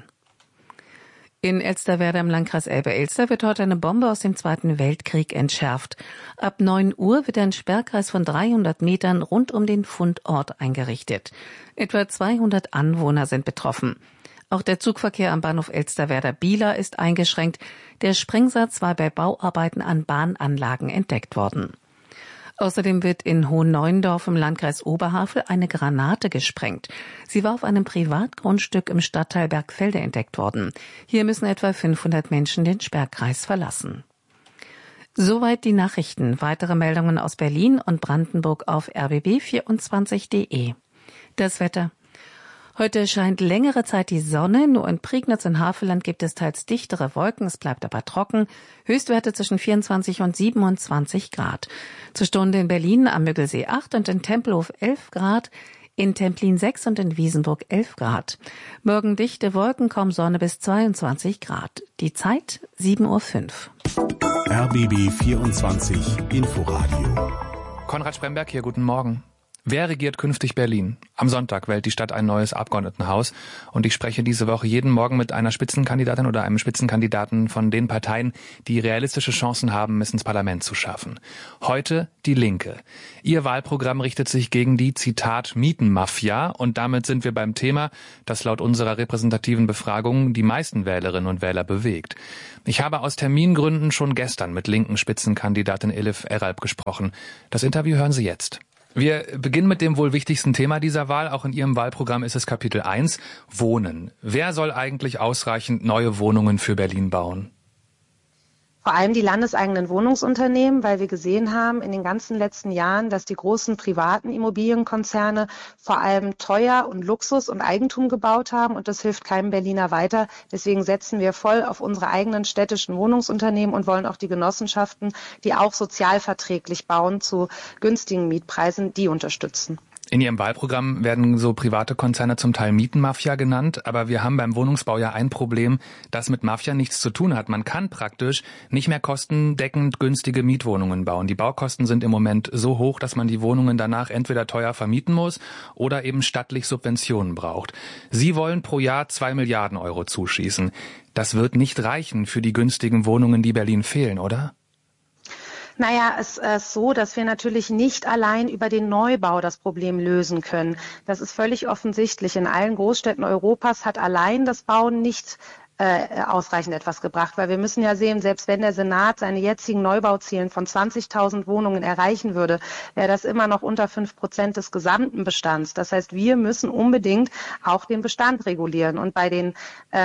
In Elsterwerda im Landkreis Elbe-Elster wird heute eine Bombe aus dem Zweiten Weltkrieg entschärft. Ab 9 Uhr wird ein Sperrkreis von 300 Metern rund um den Fundort eingerichtet. Etwa 200 Anwohner sind betroffen. Auch der Zugverkehr am Bahnhof Elsterwerda-Bieler ist eingeschränkt. Der Sprengsatz war bei Bauarbeiten an Bahnanlagen entdeckt worden. Außerdem wird in Hohenneuendorf im Landkreis Oberhavel eine Granate gesprengt. Sie war auf einem Privatgrundstück im Stadtteil Bergfelde entdeckt worden. Hier müssen etwa 500 Menschen den Sperrkreis verlassen. Soweit die Nachrichten. Weitere Meldungen aus Berlin und Brandenburg auf rbb24.de. Das Wetter. Heute scheint längere Zeit die Sonne, nur in Prignitz und Havelland gibt es teils dichtere Wolken, es bleibt aber trocken. Höchstwerte zwischen 24 und 27 Grad. Zur Stunde in Berlin am Müggelsee 8 und in Tempelhof 11 Grad. In Templin 6 und in Wiesenburg 11 Grad. Morgen dichte Wolken, kaum Sonne bis 22 Grad. Die Zeit 7:05 Uhr. RBB 24 Inforadio. Konrad Spremberg hier, guten Morgen. Wer regiert künftig Berlin? Am Sonntag wählt die Stadt ein neues Abgeordnetenhaus und ich spreche diese Woche jeden Morgen mit einer Spitzenkandidatin oder einem Spitzenkandidaten von den Parteien, die realistische Chancen haben, es ins Parlament zu schaffen. Heute die Linke. Ihr Wahlprogramm richtet sich gegen die, Zitat, Mietenmafia und damit sind wir beim Thema, das laut unserer repräsentativen Befragung die meisten Wählerinnen und Wähler bewegt. Ich habe aus Termingründen schon gestern mit linken Spitzenkandidatin Elif Eralp gesprochen. Das Interview hören Sie jetzt. Wir beginnen mit dem wohl wichtigsten Thema dieser Wahl. Auch in Ihrem Wahlprogramm ist es Kapitel 1, Wohnen. Wer soll eigentlich ausreichend neue Wohnungen für Berlin bauen? Vor allem die landeseigenen Wohnungsunternehmen, weil wir gesehen haben in den ganzen letzten Jahren, dass die großen privaten Immobilienkonzerne vor allem teuer und Luxus und Eigentum gebaut haben und das hilft keinem Berliner weiter. Deswegen setzen wir voll auf unsere eigenen städtischen Wohnungsunternehmen und wollen auch die Genossenschaften, die auch sozialverträglich bauen zu günstigen Mietpreisen, die unterstützen. In Ihrem Wahlprogramm werden so private Konzerne zum Teil Mietenmafia genannt, aber wir haben beim Wohnungsbau ja ein Problem, das mit Mafia nichts zu tun hat. Man kann praktisch nicht mehr kostendeckend günstige Mietwohnungen bauen. Die Baukosten sind im Moment so hoch, dass man die Wohnungen danach entweder teuer vermieten muss oder eben stattlich Subventionen braucht. Sie wollen pro Jahr 2 Milliarden Euro zuschießen. Das wird nicht reichen für die günstigen Wohnungen, die Berlin fehlen, oder? Naja, es ist so, dass wir natürlich nicht allein über den Neubau das Problem lösen können. Das ist völlig offensichtlich. In allen Großstädten Europas hat allein das Bauen nicht ausreichend etwas gebracht, weil wir müssen ja sehen, selbst wenn der Senat seine jetzigen Neubauzielen von 20.000 Wohnungen erreichen würde, wäre das immer noch unter 5% des gesamten Bestands. Das heißt, wir müssen unbedingt auch den Bestand regulieren und bei den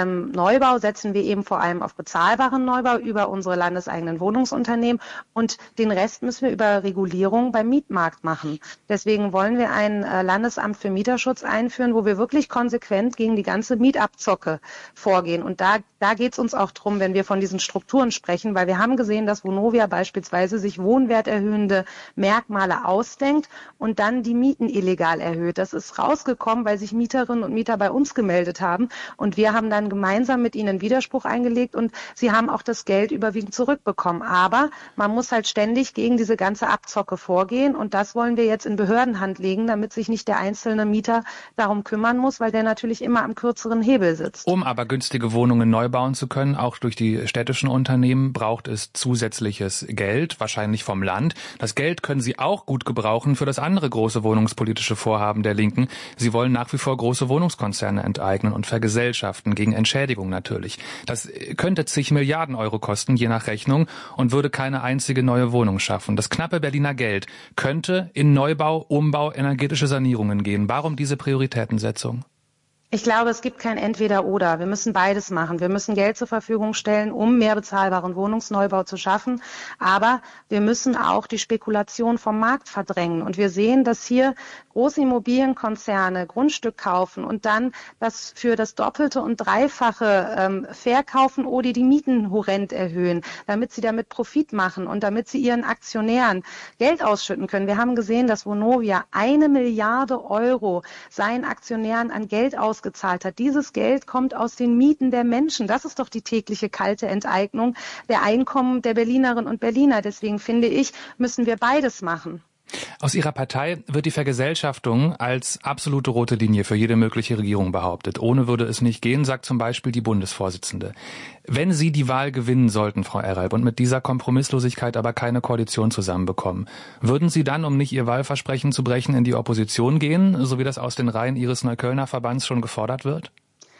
Neubau setzen wir eben vor allem auf bezahlbaren Neubau über unsere landeseigenen Wohnungsunternehmen und den Rest müssen wir über Regulierung beim Mietmarkt machen. Deswegen wollen wir ein Landesamt für Mieterschutz einführen, wo wir wirklich konsequent gegen die ganze Mietabzocke vorgehen und da geht es uns auch drum, wenn wir von diesen Strukturen sprechen, weil wir haben gesehen, dass Vonovia beispielsweise sich wohnwerterhöhende Merkmale ausdenkt und dann die Mieten illegal erhöht. Das ist rausgekommen, weil sich Mieterinnen und Mieter bei uns gemeldet haben und wir haben dann gemeinsam mit ihnen Widerspruch eingelegt und sie haben auch das Geld überwiegend zurückbekommen. Aber man muss halt ständig gegen diese ganze Abzocke vorgehen und das wollen wir jetzt in Behördenhand legen, damit sich nicht der einzelne Mieter darum kümmern muss, weil der natürlich immer am kürzeren Hebel sitzt. Um aber günstige Wohnungen neu bauen zu können, auch durch die städtischen Unternehmen, braucht es zusätzliches Geld, wahrscheinlich vom Land. Das Geld können Sie auch gut gebrauchen für das andere große wohnungspolitische Vorhaben der Linken. Sie wollen nach wie vor große Wohnungskonzerne enteignen und vergesellschaften, gegen Entschädigung natürlich. Das könnte zig Milliarden Euro kosten, je nach Rechnung, und würde keine einzige neue Wohnung schaffen. Das knappe Berliner Geld könnte in Neubau, Umbau, energetische Sanierungen gehen. Warum diese Prioritätensetzung? Ich glaube, es gibt kein Entweder-Oder. Wir müssen beides machen. Wir müssen Geld zur Verfügung stellen, um mehr bezahlbaren Wohnungsneubau zu schaffen. Aber wir müssen auch die Spekulation vom Markt verdrängen. Und wir sehen, dass hier große Immobilienkonzerne Grundstück kaufen und dann das für das Doppelte und Dreifache verkaufen oder die Mieten horrend erhöhen, damit sie damit Profit machen und damit sie ihren Aktionären Geld ausschütten können. Wir haben gesehen, dass Vonovia 1 Milliarde Euro seinen Aktionären an Geld ausgezahlt hat. Dieses Geld kommt aus den Mieten der Menschen. Das ist doch die tägliche kalte Enteignung der Einkommen der Berlinerinnen und Berliner. Deswegen finde ich, müssen wir beides machen. Aus Ihrer Partei wird die Vergesellschaftung als absolute rote Linie für jede mögliche Regierung behauptet. Ohne würde es nicht gehen, sagt zum Beispiel die Bundesvorsitzende. Wenn Sie die Wahl gewinnen sollten, Frau Eralp, und mit dieser Kompromisslosigkeit aber keine Koalition zusammenbekommen, würden Sie dann, um nicht Ihr Wahlversprechen zu brechen, in die Opposition gehen, so wie das aus den Reihen Ihres Neuköllner Verbands schon gefordert wird?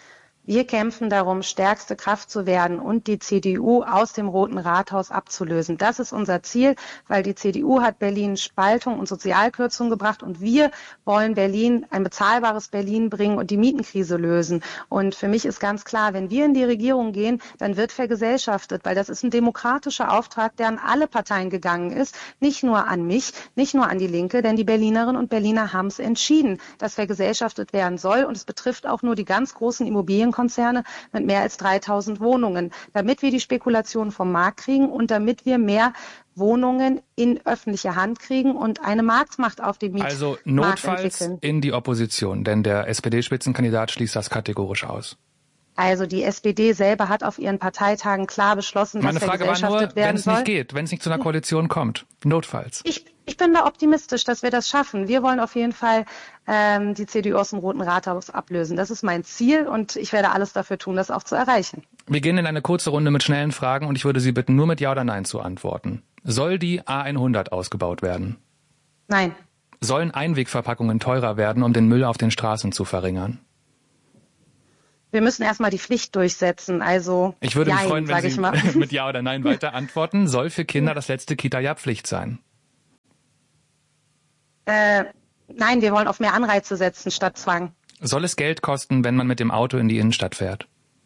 Wir kämpfen darum, stärkste Kraft zu werden und die CDU aus dem Roten Rathaus abzulösen. Das ist unser Ziel, weil die CDU hat Berlin Spaltung und Sozialkürzung gebracht und wir wollen Berlin, ein bezahlbares Berlin bringen und die Mietenkrise lösen. Und für mich ist ganz klar, wenn wir in die Regierung gehen, dann wird vergesellschaftet, weil das ist ein demokratischer Auftrag, der an alle Parteien gegangen ist, nicht nur an mich, nicht nur an die Linke, denn die Berlinerinnen und Berliner haben es entschieden, dass vergesellschaftet werden soll und es betrifft auch nur die ganz großen Immobilienkonzerne Immobilienkonzerne mit mehr als 3000 Wohnungen, damit wir die Spekulation vom Markt kriegen und damit wir mehr Wohnungen in öffentliche Hand kriegen und eine Marktmacht auf dem Mietmarkt Also notfalls entwickeln. in die Opposition, denn der SPD-Spitzenkandidat schließt das kategorisch aus. Also die SPD selber hat auf ihren Parteitagen klar beschlossen, Meine dass Frage war nur, wenn es soll. nicht geht, wenn es nicht zu einer Koalition kommt, notfalls. Ich bin da optimistisch, dass wir das schaffen. Wir wollen auf jeden Fall die CDU aus dem Roten Rathaus ablösen. Das ist mein Ziel und ich werde alles dafür tun, das auch zu erreichen. Wir gehen in eine kurze Runde mit schnellen Fragen und ich würde Sie bitten, nur mit Ja oder Nein zu antworten. Soll die A100 ausgebaut werden? Nein. Sollen Einwegverpackungen teurer werden, um den Müll auf den Straßen zu verringern? Wir müssen erstmal die Pflicht durchsetzen. Also ich würde mich Jein, freuen, wenn Sie mit Ja oder Nein weiter antworten. Soll für Kinder das letzte Kita-Jahr Pflicht sein? Nein, wir wollen auf mehr Anreize setzen statt Zwang. Soll es Geld kosten, wenn man mit dem Auto in die Innenstadt fährt?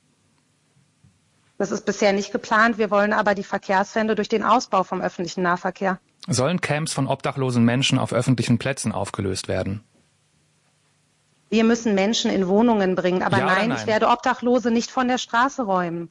Das ist bisher nicht geplant. Wir wollen aber die Verkehrswende durch den Ausbau vom öffentlichen Nahverkehr. Sollen Camps von obdachlosen Menschen auf öffentlichen Plätzen aufgelöst werden? Wir müssen Menschen in Wohnungen bringen. Aber Ja nein, nein, ich werde Obdachlose nicht von der Straße räumen.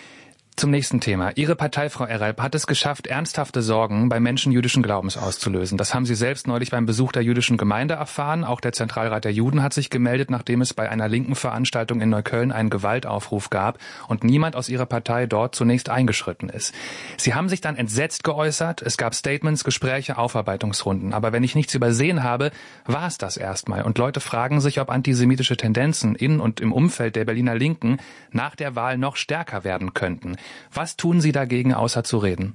Zum nächsten Thema. Ihre Partei, Frau Eralp, hat es geschafft, ernsthafte Sorgen bei Menschen jüdischen Glaubens auszulösen. Das haben Sie selbst neulich beim Besuch der jüdischen Gemeinde erfahren. Auch der Zentralrat der Juden hat sich gemeldet, nachdem es bei einer linken Veranstaltung in Neukölln einen Gewaltaufruf gab und niemand aus Ihrer Partei dort zunächst eingeschritten ist. Sie haben sich dann entsetzt geäußert. Es gab Statements, Gespräche, Aufarbeitungsrunden. Aber wenn ich nichts übersehen habe, war es das erstmal. Und Leute fragen sich, ob antisemitische Tendenzen in und im Umfeld der Berliner Linken nach der Wahl noch stärker werden könnten. Was tun Sie dagegen, außer zu reden?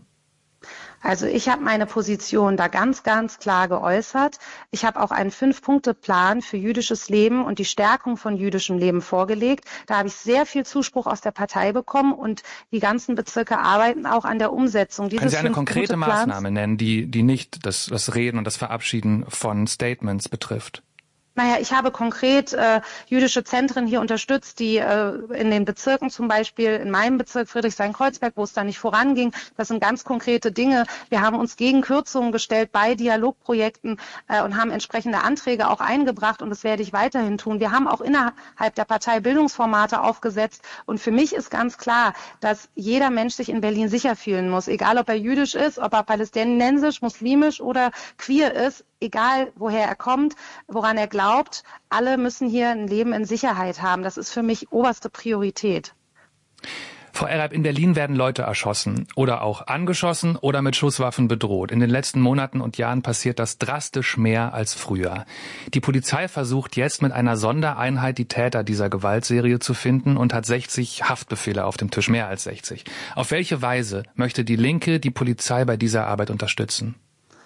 Also ich habe meine Position da ganz, ganz klar geäußert. Ich habe auch einen 5-Punkte-Plan für jüdisches Leben und die Stärkung von jüdischem Leben vorgelegt. Da habe ich sehr viel Zuspruch aus der Partei bekommen und die ganzen Bezirke arbeiten auch an der Umsetzung dieses 5-Punkte-Plans. Können Sie eine konkrete Maßnahme nennen, die nicht das Reden und das Verabschieden von Statements betrifft? Naja, ich habe konkret jüdische Zentren hier unterstützt, die in den Bezirken zum Beispiel, in meinem Bezirk Friedrichshain-Kreuzberg, wo es da nicht voranging, das sind ganz konkrete Dinge. Wir haben uns gegen Kürzungen gestellt bei Dialogprojekten und haben entsprechende Anträge auch eingebracht und das werde ich weiterhin tun. Wir haben auch innerhalb der Partei Bildungsformate aufgesetzt und für mich ist ganz klar, dass jeder Mensch sich in Berlin sicher fühlen muss, egal ob er jüdisch ist, ob er palästinensisch, muslimisch oder queer ist, egal woher er kommt, woran er glaubt, alle müssen hier ein Leben in Sicherheit haben. Das ist für mich oberste Priorität. Frau Eralp, in Berlin werden Leute erschossen oder auch angeschossen oder mit Schusswaffen bedroht. In den letzten Monaten und Jahren passiert das drastisch mehr als früher. Die Polizei versucht jetzt mit einer Sondereinheit die Täter dieser Gewaltserie zu finden und hat 60 Haftbefehle auf dem Tisch, mehr als 60. Auf welche Weise möchte die Linke die Polizei bei dieser Arbeit unterstützen?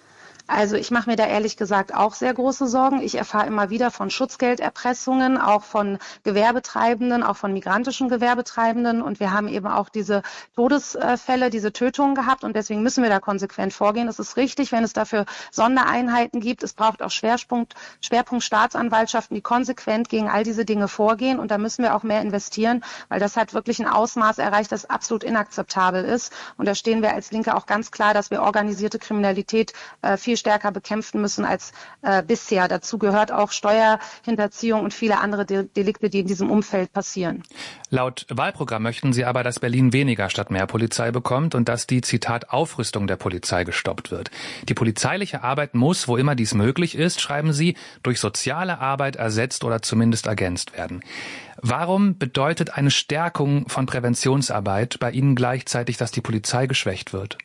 Also ich mache mir da ehrlich gesagt auch sehr große Sorgen. Ich erfahre immer wieder von Schutzgelderpressungen, auch von Gewerbetreibenden, auch von migrantischen Gewerbetreibenden. Und wir haben eben auch diese Todesfälle, diese Tötungen gehabt. Und deswegen müssen wir da konsequent vorgehen. Es ist richtig, wenn es dafür Sondereinheiten gibt. Es braucht auch Schwerpunkt Staatsanwaltschaften, die konsequent gegen all diese Dinge vorgehen. Und da müssen wir auch mehr investieren, weil das hat wirklich ein Ausmaß erreicht, das absolut inakzeptabel ist. Und da stehen wir als Linke auch ganz klar, dass wir organisierte Kriminalität viel stärker bekämpfen müssen als bisher. Dazu gehört auch Steuerhinterziehung und viele andere Delikte, die in diesem Umfeld passieren. Laut Wahlprogramm möchten Sie aber, dass Berlin weniger statt mehr Polizei bekommt und dass die, Zitat, Aufrüstung der Polizei gestoppt wird. Die polizeiliche Arbeit muss, wo immer dies möglich ist, schreiben Sie, durch soziale Arbeit ersetzt oder zumindest ergänzt werden. Warum bedeutet eine Stärkung von Präventionsarbeit bei Ihnen gleichzeitig, dass die Polizei geschwächt wird?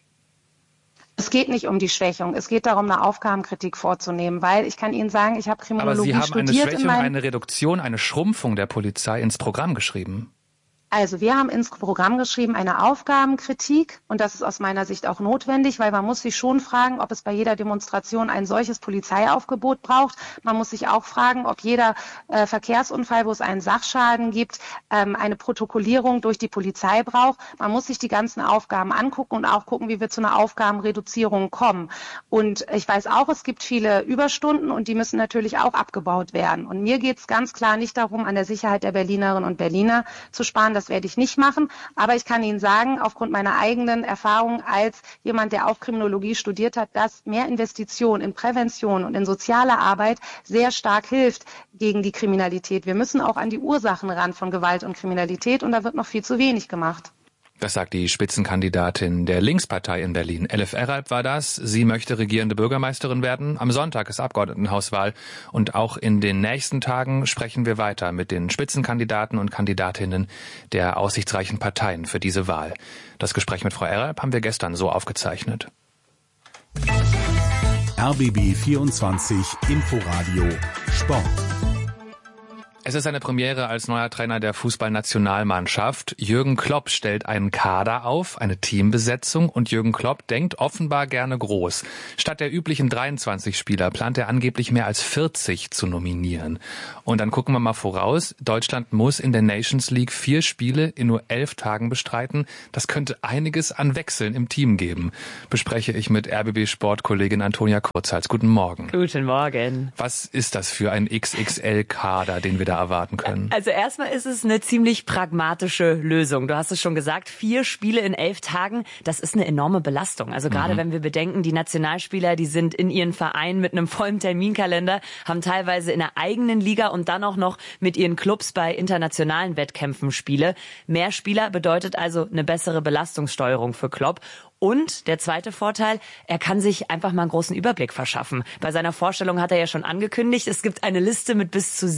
Es geht nicht um die Schwächung. Es geht darum, eine Aufgabenkritik vorzunehmen, weil ich kann Ihnen sagen, ich habe Kriminologie studiert. Aber Sie haben eine Schwächung, eine Reduktion, eine Schrumpfung der Polizei ins Programm geschrieben. Also wir haben ins Programm geschrieben eine Aufgabenkritik und das ist aus meiner Sicht auch notwendig, weil man muss sich schon fragen, ob es bei jeder Demonstration ein solches Polizeiaufgebot braucht. Man muss sich auch fragen, ob jeder Verkehrsunfall, wo es einen Sachschaden gibt, eine Protokollierung durch die Polizei braucht. Man muss sich die ganzen Aufgaben angucken und auch gucken, wie wir zu einer Aufgabenreduzierung kommen. Und ich weiß auch, es gibt viele Überstunden und die müssen natürlich auch abgebaut werden. Und mir geht es ganz klar nicht darum, an der Sicherheit der Berlinerinnen und Berliner zu sparen. das werde ich nicht machen. Aber ich kann Ihnen sagen, aufgrund meiner eigenen Erfahrung als jemand, der auch Kriminologie studiert hat, dass mehr Investition in Prävention und in soziale Arbeit sehr stark hilft gegen die Kriminalität. Wir müssen auch an die Ursachen ran von Gewalt und Kriminalität und da wird noch viel zu wenig gemacht. Das sagt die Spitzenkandidatin der Linkspartei in Berlin. Elif Eralp war das. Sie möchte regierende Bürgermeisterin werden. Am Sonntag ist Abgeordnetenhauswahl. Und auch in den nächsten Tagen sprechen wir weiter mit den Spitzenkandidaten und Kandidatinnen der aussichtsreichen Parteien für diese Wahl. Das Gespräch mit Frau Eralp haben wir gestern so aufgezeichnet. RBB 24 Inforadio Sport. Es ist eine Premiere als neuer Trainer der Fußballnationalmannschaft. Jürgen Klopp stellt einen Kader auf, eine Teambesetzung, und Jürgen Klopp denkt offenbar gerne groß. Statt der üblichen 23 Spieler plant er angeblich mehr als 40 zu nominieren. Und dann gucken wir mal voraus. Deutschland muss in der Nations League 4 Spiele in nur 11 Tagen bestreiten. Das könnte einiges an Wechseln im Team geben. Bespreche ich mit RBB-Sportkollegin Antonia Kurzhals. Guten Morgen. Guten Morgen. Was ist das für ein XXL-Kader, den wir da erwarten können? Also erstmal ist es eine ziemlich pragmatische Lösung. Du hast es schon gesagt, 4 Spiele in 11 Tagen, das ist eine enorme Belastung. Also gerade wenn wir bedenken, die Nationalspieler, die sind in ihren Vereinen mit einem vollen Terminkalender, haben teilweise in der eigenen Liga und dann auch noch mit ihren Clubs bei internationalen Wettkämpfen Spiele. Mehr Spieler bedeutet also eine bessere Belastungssteuerung für Klopp. Und der zweite Vorteil, er kann sich einfach mal einen großen Überblick verschaffen. Bei seiner Vorstellung hat er ja schon angekündigt, es gibt eine Liste mit bis zu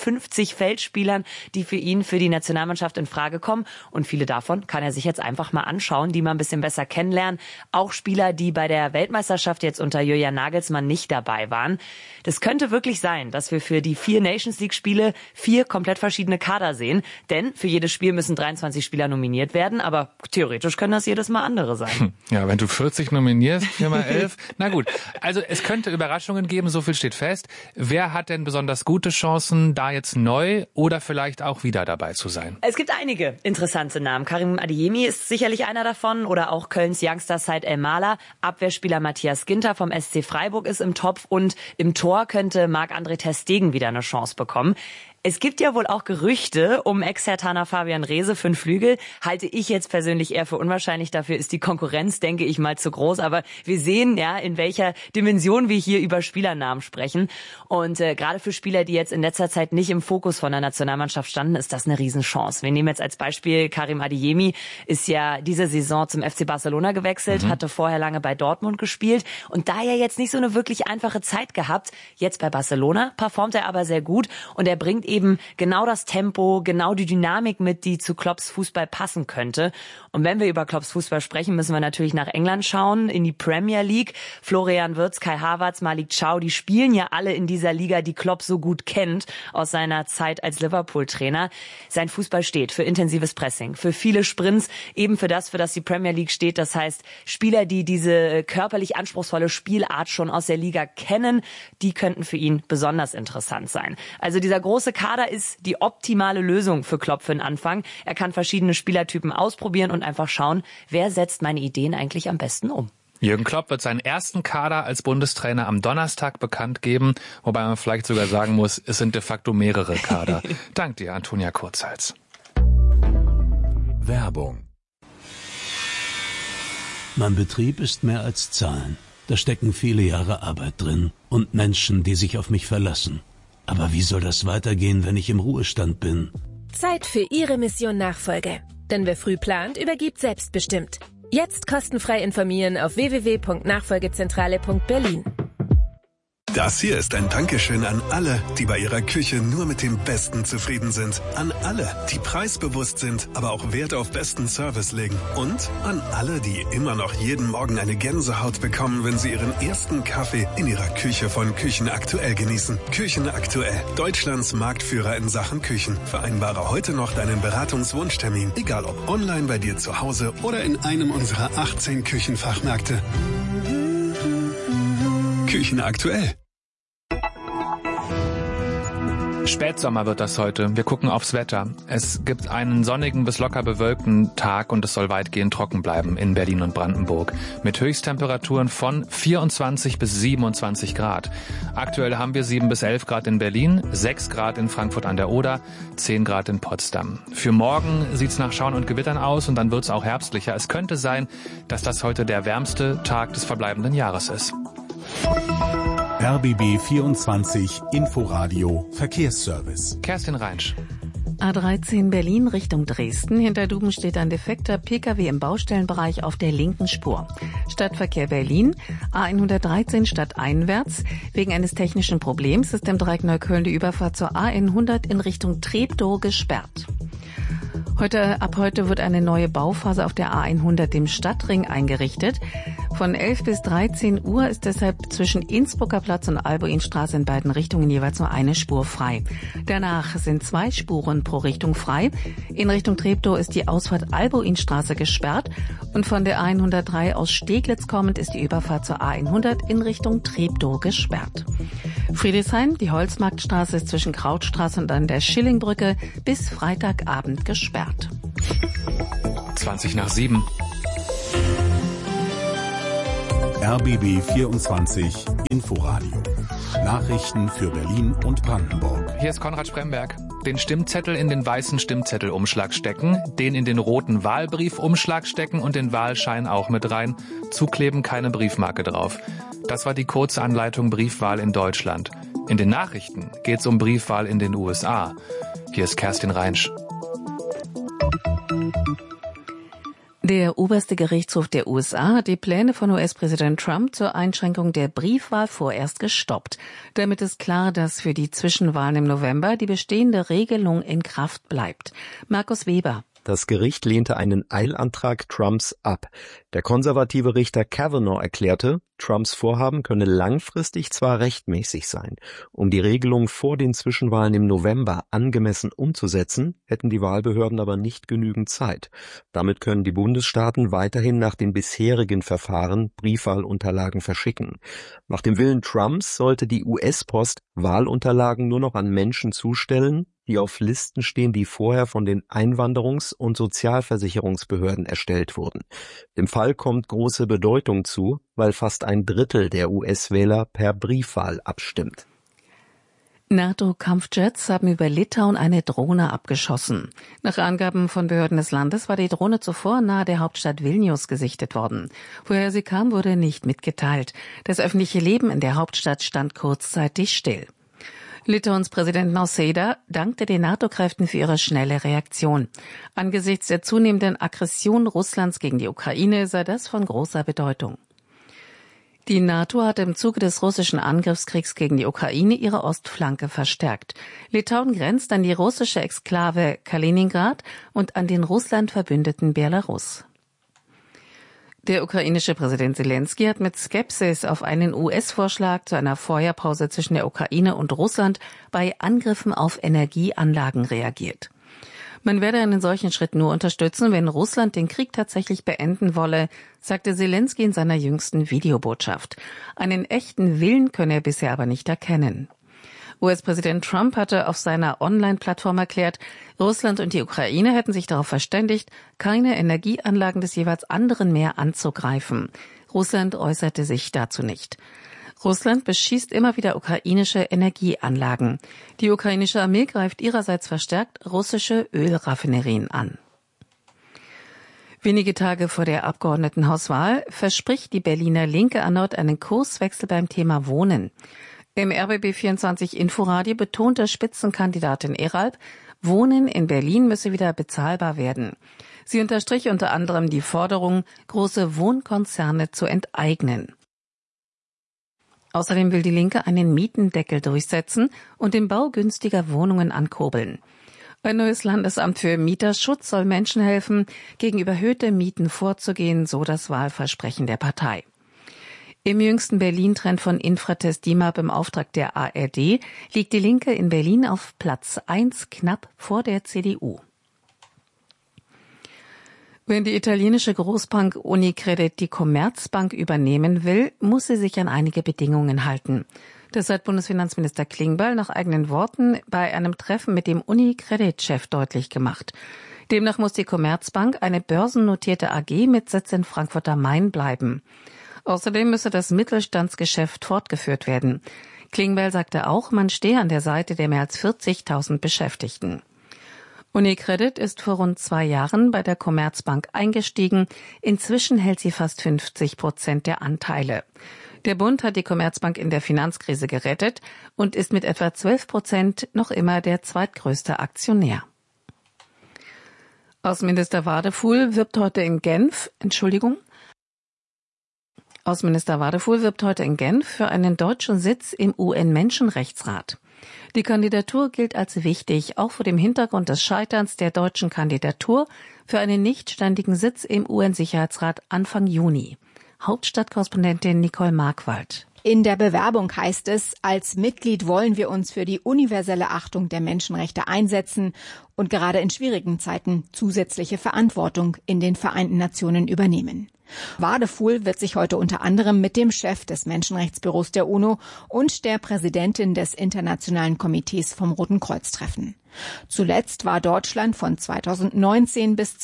57 Feldspielern, die für ihn, für die Nationalmannschaft in Frage kommen. Und viele davon kann er sich jetzt einfach mal anschauen, die mal ein bisschen besser kennenlernen. Auch Spieler, die bei der Weltmeisterschaft jetzt unter Julian Nagelsmann nicht dabei waren. Das könnte wirklich sein, dass wir für die 4 Nations League Spiele 4 komplett verschiedene Kader sehen. Denn für jedes Spiel müssen 23 Spieler nominiert werden. Aber theoretisch können das jedes Mal andere sein. Ja, wenn du 40 nominierst, 4 mal 11. Na gut, also es könnte Überraschungen geben, so viel steht fest. Wer hat denn besonders gute Chancen, da jetzt neu oder vielleicht auch wieder dabei zu sein? Es gibt einige interessante Namen. Karim Adeyemi ist sicherlich einer davon oder auch Kölns Youngster Said El-Mala. Abwehrspieler Matthias Ginter vom SC Freiburg ist im Topf und im Tor könnte Marc-André ter Stegen wieder eine Chance bekommen. Es gibt ja wohl auch Gerüchte um Ex-Herthaner Fabian Reese für den Flügel. Halte ich jetzt persönlich eher für unwahrscheinlich. Dafür ist die Konkurrenz, denke ich mal, zu groß. Aber wir sehen ja, in welcher Dimension wir hier über Spielernamen sprechen. Und gerade für Spieler, die jetzt in letzter Zeit nicht im Fokus von der Nationalmannschaft standen, ist das eine Riesenchance. Wir nehmen jetzt als Beispiel Karim Adeyemi, ist ja diese Saison zum FC Barcelona gewechselt, hatte vorher lange bei Dortmund gespielt und da ja jetzt nicht so eine wirklich einfache Zeit gehabt. Jetzt bei Barcelona performt er aber sehr gut und er bringt eben genau das Tempo, genau die Dynamik mit, die zu Klopps Fußball passen könnte. Und wenn wir über Klopps Fußball sprechen, müssen wir natürlich nach England schauen, in die Premier League. Florian Wirtz, Kai Havertz, Malik Chow, die spielen ja alle in dieser Liga, die Klopp so gut kennt aus seiner Zeit als Liverpool-Trainer. Sein Fußball steht für intensives Pressing, für viele Sprints, eben für das die Premier League steht. Das heißt, Spieler, die diese körperlich anspruchsvolle Spielart schon aus der Liga kennen, die könnten für ihn besonders interessant sein. Also dieser große Kader ist die optimale Lösung für Klopp für den Anfang. Er kann verschiedene Spielertypen ausprobieren und einfach schauen, wer setzt meine Ideen eigentlich am besten um. Jürgen Klopp wird seinen ersten Kader als Bundestrainer am Donnerstag bekannt geben, wobei man vielleicht sogar sagen muss, es sind de facto mehrere Kader. Dank dir, Antonia Kurzhals. Werbung. Mein Betrieb ist mehr als Zahlen. Da stecken viele Jahre Arbeit drin und Menschen, die sich auf mich verlassen. Aber wie soll das weitergehen, wenn ich im Ruhestand bin? Zeit für Ihre Mission Nachfolge. Denn wer früh plant, übergibt selbstbestimmt. Jetzt kostenfrei informieren auf www.nachfolgezentrale.berlin. Das hier ist ein Dankeschön an alle, die bei ihrer Küche nur mit dem Besten zufrieden sind. An alle, die preisbewusst sind, aber auch Wert auf besten Service legen. Und an alle, die immer noch jeden Morgen eine Gänsehaut bekommen, wenn sie ihren ersten Kaffee in ihrer Küche von Küchenaktuell genießen. Küchenaktuell, Deutschlands Marktführer in Sachen Küchen. Vereinbare heute noch deinen Beratungswunschtermin, egal ob online bei dir zu Hause oder in einem unserer 18 Küchenfachmärkte. Küchenaktuell. Spätsommer wird das heute. Wir gucken aufs Wetter. Es gibt einen sonnigen bis locker bewölkten Tag und es soll weitgehend trocken bleiben in Berlin und Brandenburg. Mit Höchsttemperaturen von 24 bis 27 Grad. Aktuell haben wir 7 bis 11 Grad in Berlin, 6 Grad in Frankfurt an der Oder, 10 Grad in Potsdam. Für morgen sieht's nach Schauern und Gewittern aus und dann wird's auch herbstlicher. Es könnte sein, dass das heute der wärmste Tag des verbleibenden Jahres ist. RBB 24 Inforadio Verkehrsservice. Kerstin Reinsch. A13 Berlin Richtung Dresden. Hinter Duben steht ein defekter Pkw im Baustellenbereich auf der linken Spur. Stadtverkehr Berlin, A113 stadteinwärts. Wegen eines technischen Problems ist im Dreieck Neukölln die Überfahrt zur A100 in Richtung Treptow gesperrt. Ab heute wird eine neue Bauphase auf der A100 im Stadtring eingerichtet. Von 11 bis 13 Uhr ist deshalb zwischen Innsbrucker Platz und Albuinstraße in beiden Richtungen jeweils nur eine Spur frei. Danach sind 2 Spuren pro Richtung frei. In Richtung Treptow ist die Ausfahrt Albuinstraße gesperrt und von der A103 aus Steglitz kommend ist die Überfahrt zur A100 in Richtung Treptow gesperrt. Friedrichshain, die Holzmarktstraße ist zwischen Krautstraße und an der Schillingbrücke bis Freitagabend gesperrt. 7:20. RBB 24 Inforadio. Nachrichten für Berlin und Brandenburg. Hier ist Konrad Spremberg. Den Stimmzettel in den weißen Stimmzettelumschlag stecken, den in den roten Wahlbriefumschlag stecken und den Wahlschein auch mit rein. Zukleben, keine Briefmarke drauf. Das war die kurze Anleitung Briefwahl in Deutschland. In den Nachrichten geht's um Briefwahl in den USA. Hier ist Kerstin Reinsch. Der oberste Gerichtshof der USA hat die Pläne von US-Präsident Trump zur Einschränkung der Briefwahl vorerst gestoppt. Damit ist klar, dass für die Zwischenwahlen im November die bestehende Regelung in Kraft bleibt. Markus Weber. Das Gericht lehnte einen Eilantrag Trumps ab. Der konservative Richter Kavanaugh erklärte, Trumps Vorhaben könne langfristig zwar rechtmäßig sein. Um die Regelung vor den Zwischenwahlen im November angemessen umzusetzen, hätten die Wahlbehörden aber nicht genügend Zeit. Damit können die Bundesstaaten weiterhin nach den bisherigen Verfahren Briefwahlunterlagen verschicken. Nach dem Willen Trumps sollte die US-Post Wahlunterlagen nur noch an Menschen zustellen, die auf Listen stehen, die vorher von den Einwanderungs- und Sozialversicherungsbehörden erstellt wurden. Dem Fall kommt große Bedeutung zu, weil fast ein Drittel der US-Wähler per Briefwahl abstimmt. NATO-Kampfjets haben über Litauen eine Drohne abgeschossen. Nach Angaben von Behörden des Landes war die Drohne zuvor nahe der Hauptstadt Vilnius gesichtet worden. Woher sie kam, wurde nicht mitgeteilt. Das öffentliche Leben in der Hauptstadt stand kurzzeitig still. Litauens Präsident Nausėda dankte den NATO-Kräften für ihre schnelle Reaktion. Angesichts der zunehmenden Aggression Russlands gegen die Ukraine sei das von großer Bedeutung. Die NATO hat im Zuge des russischen Angriffskriegs gegen die Ukraine ihre Ostflanke verstärkt. Litauen grenzt an die russische Exklave Kaliningrad und an den Russland verbündeten Belarus. Der ukrainische Präsident Zelensky hat mit Skepsis auf einen US-Vorschlag zu einer Feuerpause zwischen der Ukraine und Russland bei Angriffen auf Energieanlagen reagiert. Man werde einen solchen Schritt nur unterstützen, wenn Russland den Krieg tatsächlich beenden wolle, sagte Zelensky in seiner jüngsten Videobotschaft. Einen echten Willen könne er bisher aber nicht erkennen. US-Präsident Trump hatte auf seiner Online-Plattform erklärt, Russland und die Ukraine hätten sich darauf verständigt, keine Energieanlagen des jeweils anderen mehr anzugreifen. Russland äußerte sich dazu nicht. Russland beschießt immer wieder ukrainische Energieanlagen. Die ukrainische Armee greift ihrerseits verstärkt russische Ölraffinerien an. Wenige Tage vor der Abgeordnetenhauswahl verspricht die Berliner Linke erneut einen Kurswechsel beim Thema Wohnen. Im RBB 24 Inforadio betonte Spitzenkandidatin Eralb, Wohnen in Berlin müsse wieder bezahlbar werden. Sie unterstrich unter anderem die Forderung, große Wohnkonzerne zu enteignen. Außerdem will die Linke einen Mietendeckel durchsetzen und den Bau günstiger Wohnungen ankurbeln. Ein neues Landesamt für Mieterschutz soll Menschen helfen, gegen überhöhte Mieten vorzugehen, so das Wahlversprechen der Partei. Im jüngsten Berlin-Trend von Infratest DIMAP im Auftrag der ARD liegt die Linke in Berlin auf Platz 1, knapp vor der CDU. Wenn die italienische Großbank Unicredit die Commerzbank übernehmen will, muss sie sich an einige Bedingungen halten. Das hat Bundesfinanzminister Klingbeil nach eigenen Worten bei einem Treffen mit dem UniCredit-Chef deutlich gemacht. Demnach muss die Commerzbank eine börsennotierte AG mit Sitz in Frankfurt am Main bleiben. Außerdem müsse das Mittelstandsgeschäft fortgeführt werden. Klingbeil sagte auch, man stehe an der Seite der mehr als 40.000 Beschäftigten. UniCredit ist vor rund 2 Jahren bei der Commerzbank eingestiegen. Inzwischen hält sie fast 50% der Anteile. Der Bund hat die Commerzbank in der Finanzkrise gerettet und ist mit etwa 12% noch immer der zweitgrößte Aktionär. Außenminister Wadefuhl wirbt heute in Genf für einen deutschen Sitz im UN-Menschenrechtsrat. Die Kandidatur gilt als wichtig, auch vor dem Hintergrund des Scheiterns der deutschen Kandidatur für einen nichtständigen Sitz im UN-Sicherheitsrat Anfang Juni. Hauptstadtkorrespondentin Nicole Markwald. In der Bewerbung heißt es, als Mitglied wollen wir uns für die universelle Achtung der Menschenrechte einsetzen und gerade in schwierigen Zeiten zusätzliche Verantwortung in den Vereinten Nationen übernehmen. Wadefuhl wird sich heute unter anderem mit dem Chef des Menschenrechtsbüros der UNO und der Präsidentin des Internationalen Komitees vom Roten Kreuz treffen. Zuletzt war Deutschland von 2019 bis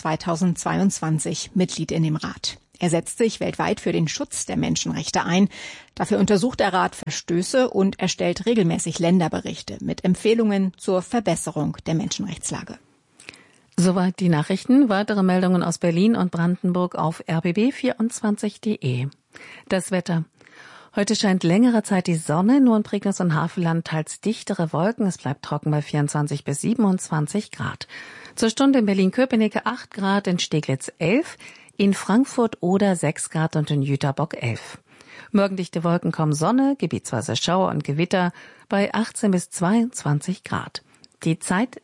2022 Mitglied in dem Rat. Er setzt sich weltweit für den Schutz der Menschenrechte ein. Dafür untersucht der Rat Verstöße und erstellt regelmäßig Länderberichte mit Empfehlungen zur Verbesserung der Menschenrechtslage. Soweit die Nachrichten. Weitere Meldungen aus Berlin und Brandenburg auf rbb24.de. Das Wetter. Heute scheint längere Zeit die Sonne, nur in Prignitz und Havelland teils dichtere Wolken. Es bleibt trocken bei 24 bis 27 Grad. Zur Stunde in Berlin-Köpenick 8 Grad, in Steglitz 11, in Frankfurt oder 6 Grad und in Jüterbock 11. Morgendichte Wolken, kaum Sonne, gebietsweise Schauer und Gewitter bei 18 bis 22 Grad. Die Zeit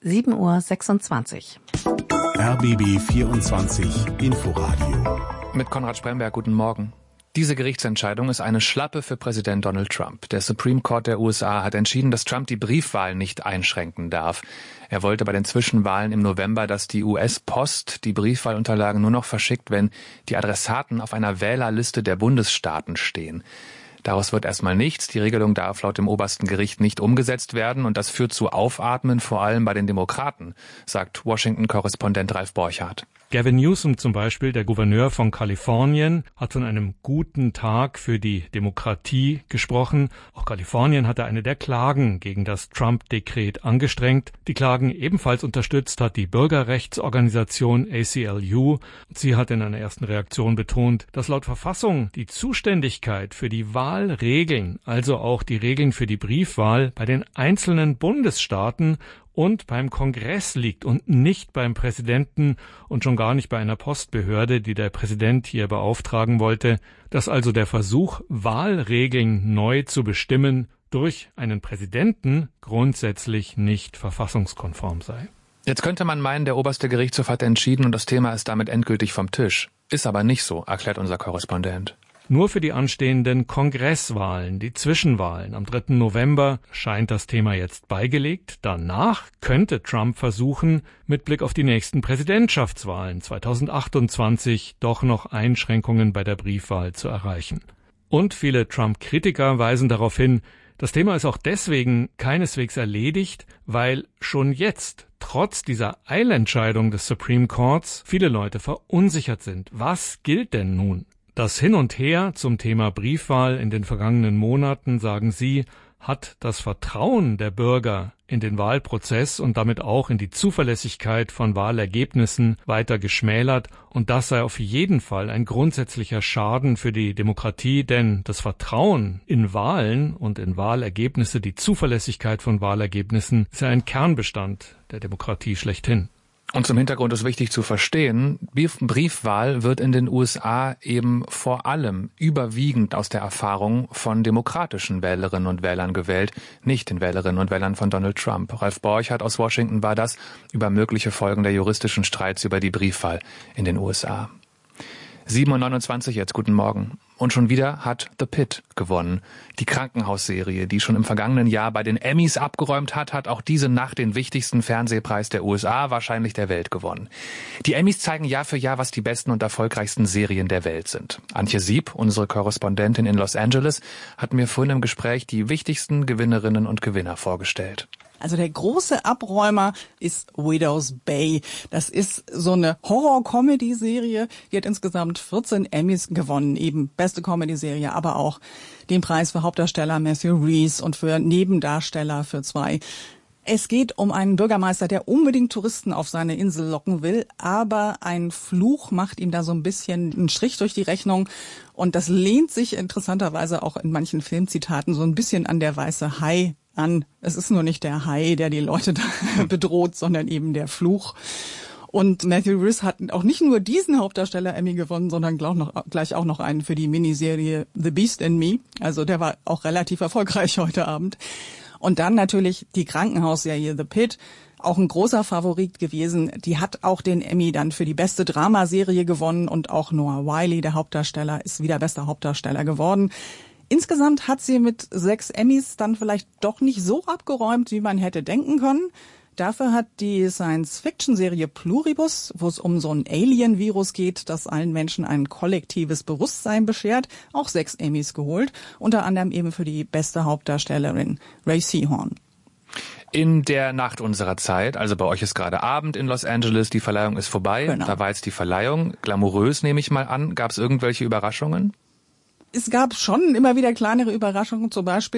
7:26 Uhr. RBB 24 Inforadio. Mit Konrad Spremberg, guten Morgen. Diese Gerichtsentscheidung ist eine Schlappe für Präsident Donald Trump. Der Supreme Court der USA hat entschieden, dass Trump die Briefwahl nicht einschränken darf. Er wollte bei den Zwischenwahlen im November, dass die US-Post die Briefwahlunterlagen nur noch verschickt, wenn die Adressaten auf einer Wählerliste der Bundesstaaten stehen. Daraus wird erstmal nichts. Die Regelung darf laut dem obersten Gericht nicht umgesetzt werden und das führt zu Aufatmen, vor allem bei den Demokraten, sagt Washington-Korrespondent Ralf Borchardt. Gavin Newsom zum Beispiel, der Gouverneur von Kalifornien, hat von einem guten Tag für die Demokratie gesprochen. Auch Kalifornien hatte eine der Klagen gegen das Trump-Dekret angestrengt. Die Klagen ebenfalls unterstützt hat die Bürgerrechtsorganisation ACLU. Sie hat in einer ersten Reaktion betont, dass laut Verfassung die Zuständigkeit für die Wahlregeln, also auch die Regeln für die Briefwahl, bei den einzelnen Bundesstaaten und beim Kongress liegt und nicht beim Präsidenten und schon gar nicht bei einer Postbehörde, die der Präsident hier beauftragen wollte, dass also der Versuch, Wahlregeln neu zu bestimmen, durch einen Präsidenten grundsätzlich nicht verfassungskonform sei. Jetzt könnte man meinen, der oberste Gerichtshof hat entschieden und das Thema ist damit endgültig vom Tisch. Ist aber nicht so, erklärt unser Korrespondent. Nur für die anstehenden Kongresswahlen, die Zwischenwahlen am 3. November, scheint das Thema jetzt beigelegt. Danach könnte Trump versuchen, mit Blick auf die nächsten Präsidentschaftswahlen 2028 doch noch Einschränkungen bei der Briefwahl zu erreichen. Und viele Trump-Kritiker weisen darauf hin, das Thema ist auch deswegen keineswegs erledigt, weil schon jetzt, trotz dieser Eilentscheidung des Supreme Courts, viele Leute verunsichert sind. Was gilt denn nun? Das Hin und Her zum Thema Briefwahl in den vergangenen Monaten, sagen Sie, hat das Vertrauen der Bürger in den Wahlprozess und damit auch in die Zuverlässigkeit von Wahlergebnissen weiter geschmälert. Und das sei auf jeden Fall ein grundsätzlicher Schaden für die Demokratie, denn das Vertrauen in Wahlen und in Wahlergebnisse, die Zuverlässigkeit von Wahlergebnissen, ist ja ein Kernbestand der Demokratie schlechthin. Und zum Hintergrund ist wichtig zu verstehen, Briefwahl wird in den USA eben vor allem überwiegend aus der Erfahrung von demokratischen Wählerinnen und Wählern gewählt, nicht den Wählerinnen und Wählern von Donald Trump. Ralf Borchardt aus Washington war das über mögliche Folgen der juristischen Streits über die Briefwahl in den USA. 7:29 Uhr jetzt, guten Morgen. Und schon wieder hat The Pitt gewonnen. Die Krankenhausserie, die schon im vergangenen Jahr bei den Emmys abgeräumt hat, hat auch diese Nacht den wichtigsten Fernsehpreis der USA, wahrscheinlich der Welt, gewonnen. Die Emmys zeigen Jahr für Jahr, was die besten und erfolgreichsten Serien der Welt sind. Antje Sieb, unsere Korrespondentin in Los Angeles, hat mir vorhin im Gespräch die wichtigsten Gewinnerinnen und Gewinner vorgestellt. Also der große Abräumer ist Widow's Bay. Das ist so eine Horror-Comedy-Serie. Die hat insgesamt 14 Emmys gewonnen. Eben beste Comedy-Serie, aber auch den Preis für Hauptdarsteller Matthew Rhys und für Nebendarsteller für 2. Es geht um einen Bürgermeister, der unbedingt Touristen auf seine Insel locken will, aber ein Fluch macht ihm da so ein bisschen einen Strich durch die Rechnung. Und das lehnt sich interessanterweise auch in manchen Filmzitaten so ein bisschen an der weiße Hai an. Es ist nur nicht der Hai, der die Leute da bedroht, sondern eben der Fluch. Und Matthew Rhys hat auch nicht nur diesen Hauptdarsteller-Emmy gewonnen, sondern gleich auch noch einen für die Miniserie The Beast in Me. Also der war auch relativ erfolgreich heute Abend. Und dann natürlich die Krankenhausserie The Pitt, auch ein großer Favorit gewesen. Die hat auch den Emmy dann für die beste Dramaserie gewonnen und auch Noah Wyle, der Hauptdarsteller, ist wieder bester Hauptdarsteller geworden. Insgesamt hat sie mit 6 Emmys dann vielleicht doch nicht so abgeräumt, wie man hätte denken können. Dafür hat die Science-Fiction-Serie Pluribus, wo es um so ein Alien-Virus geht, das allen Menschen ein kollektives Bewusstsein beschert, auch 6 Emmys geholt. Unter anderem eben für die beste Hauptdarstellerin Ray Seahorn. In der Nacht unserer Zeit, also bei euch ist gerade Abend in Los Angeles, die Verleihung ist vorbei. Genau. Da war jetzt die Verleihung. Glamourös, nehme ich mal an. Gab es irgendwelche Überraschungen? Es gab schon immer wieder kleinere Überraschungen, zum Beispiel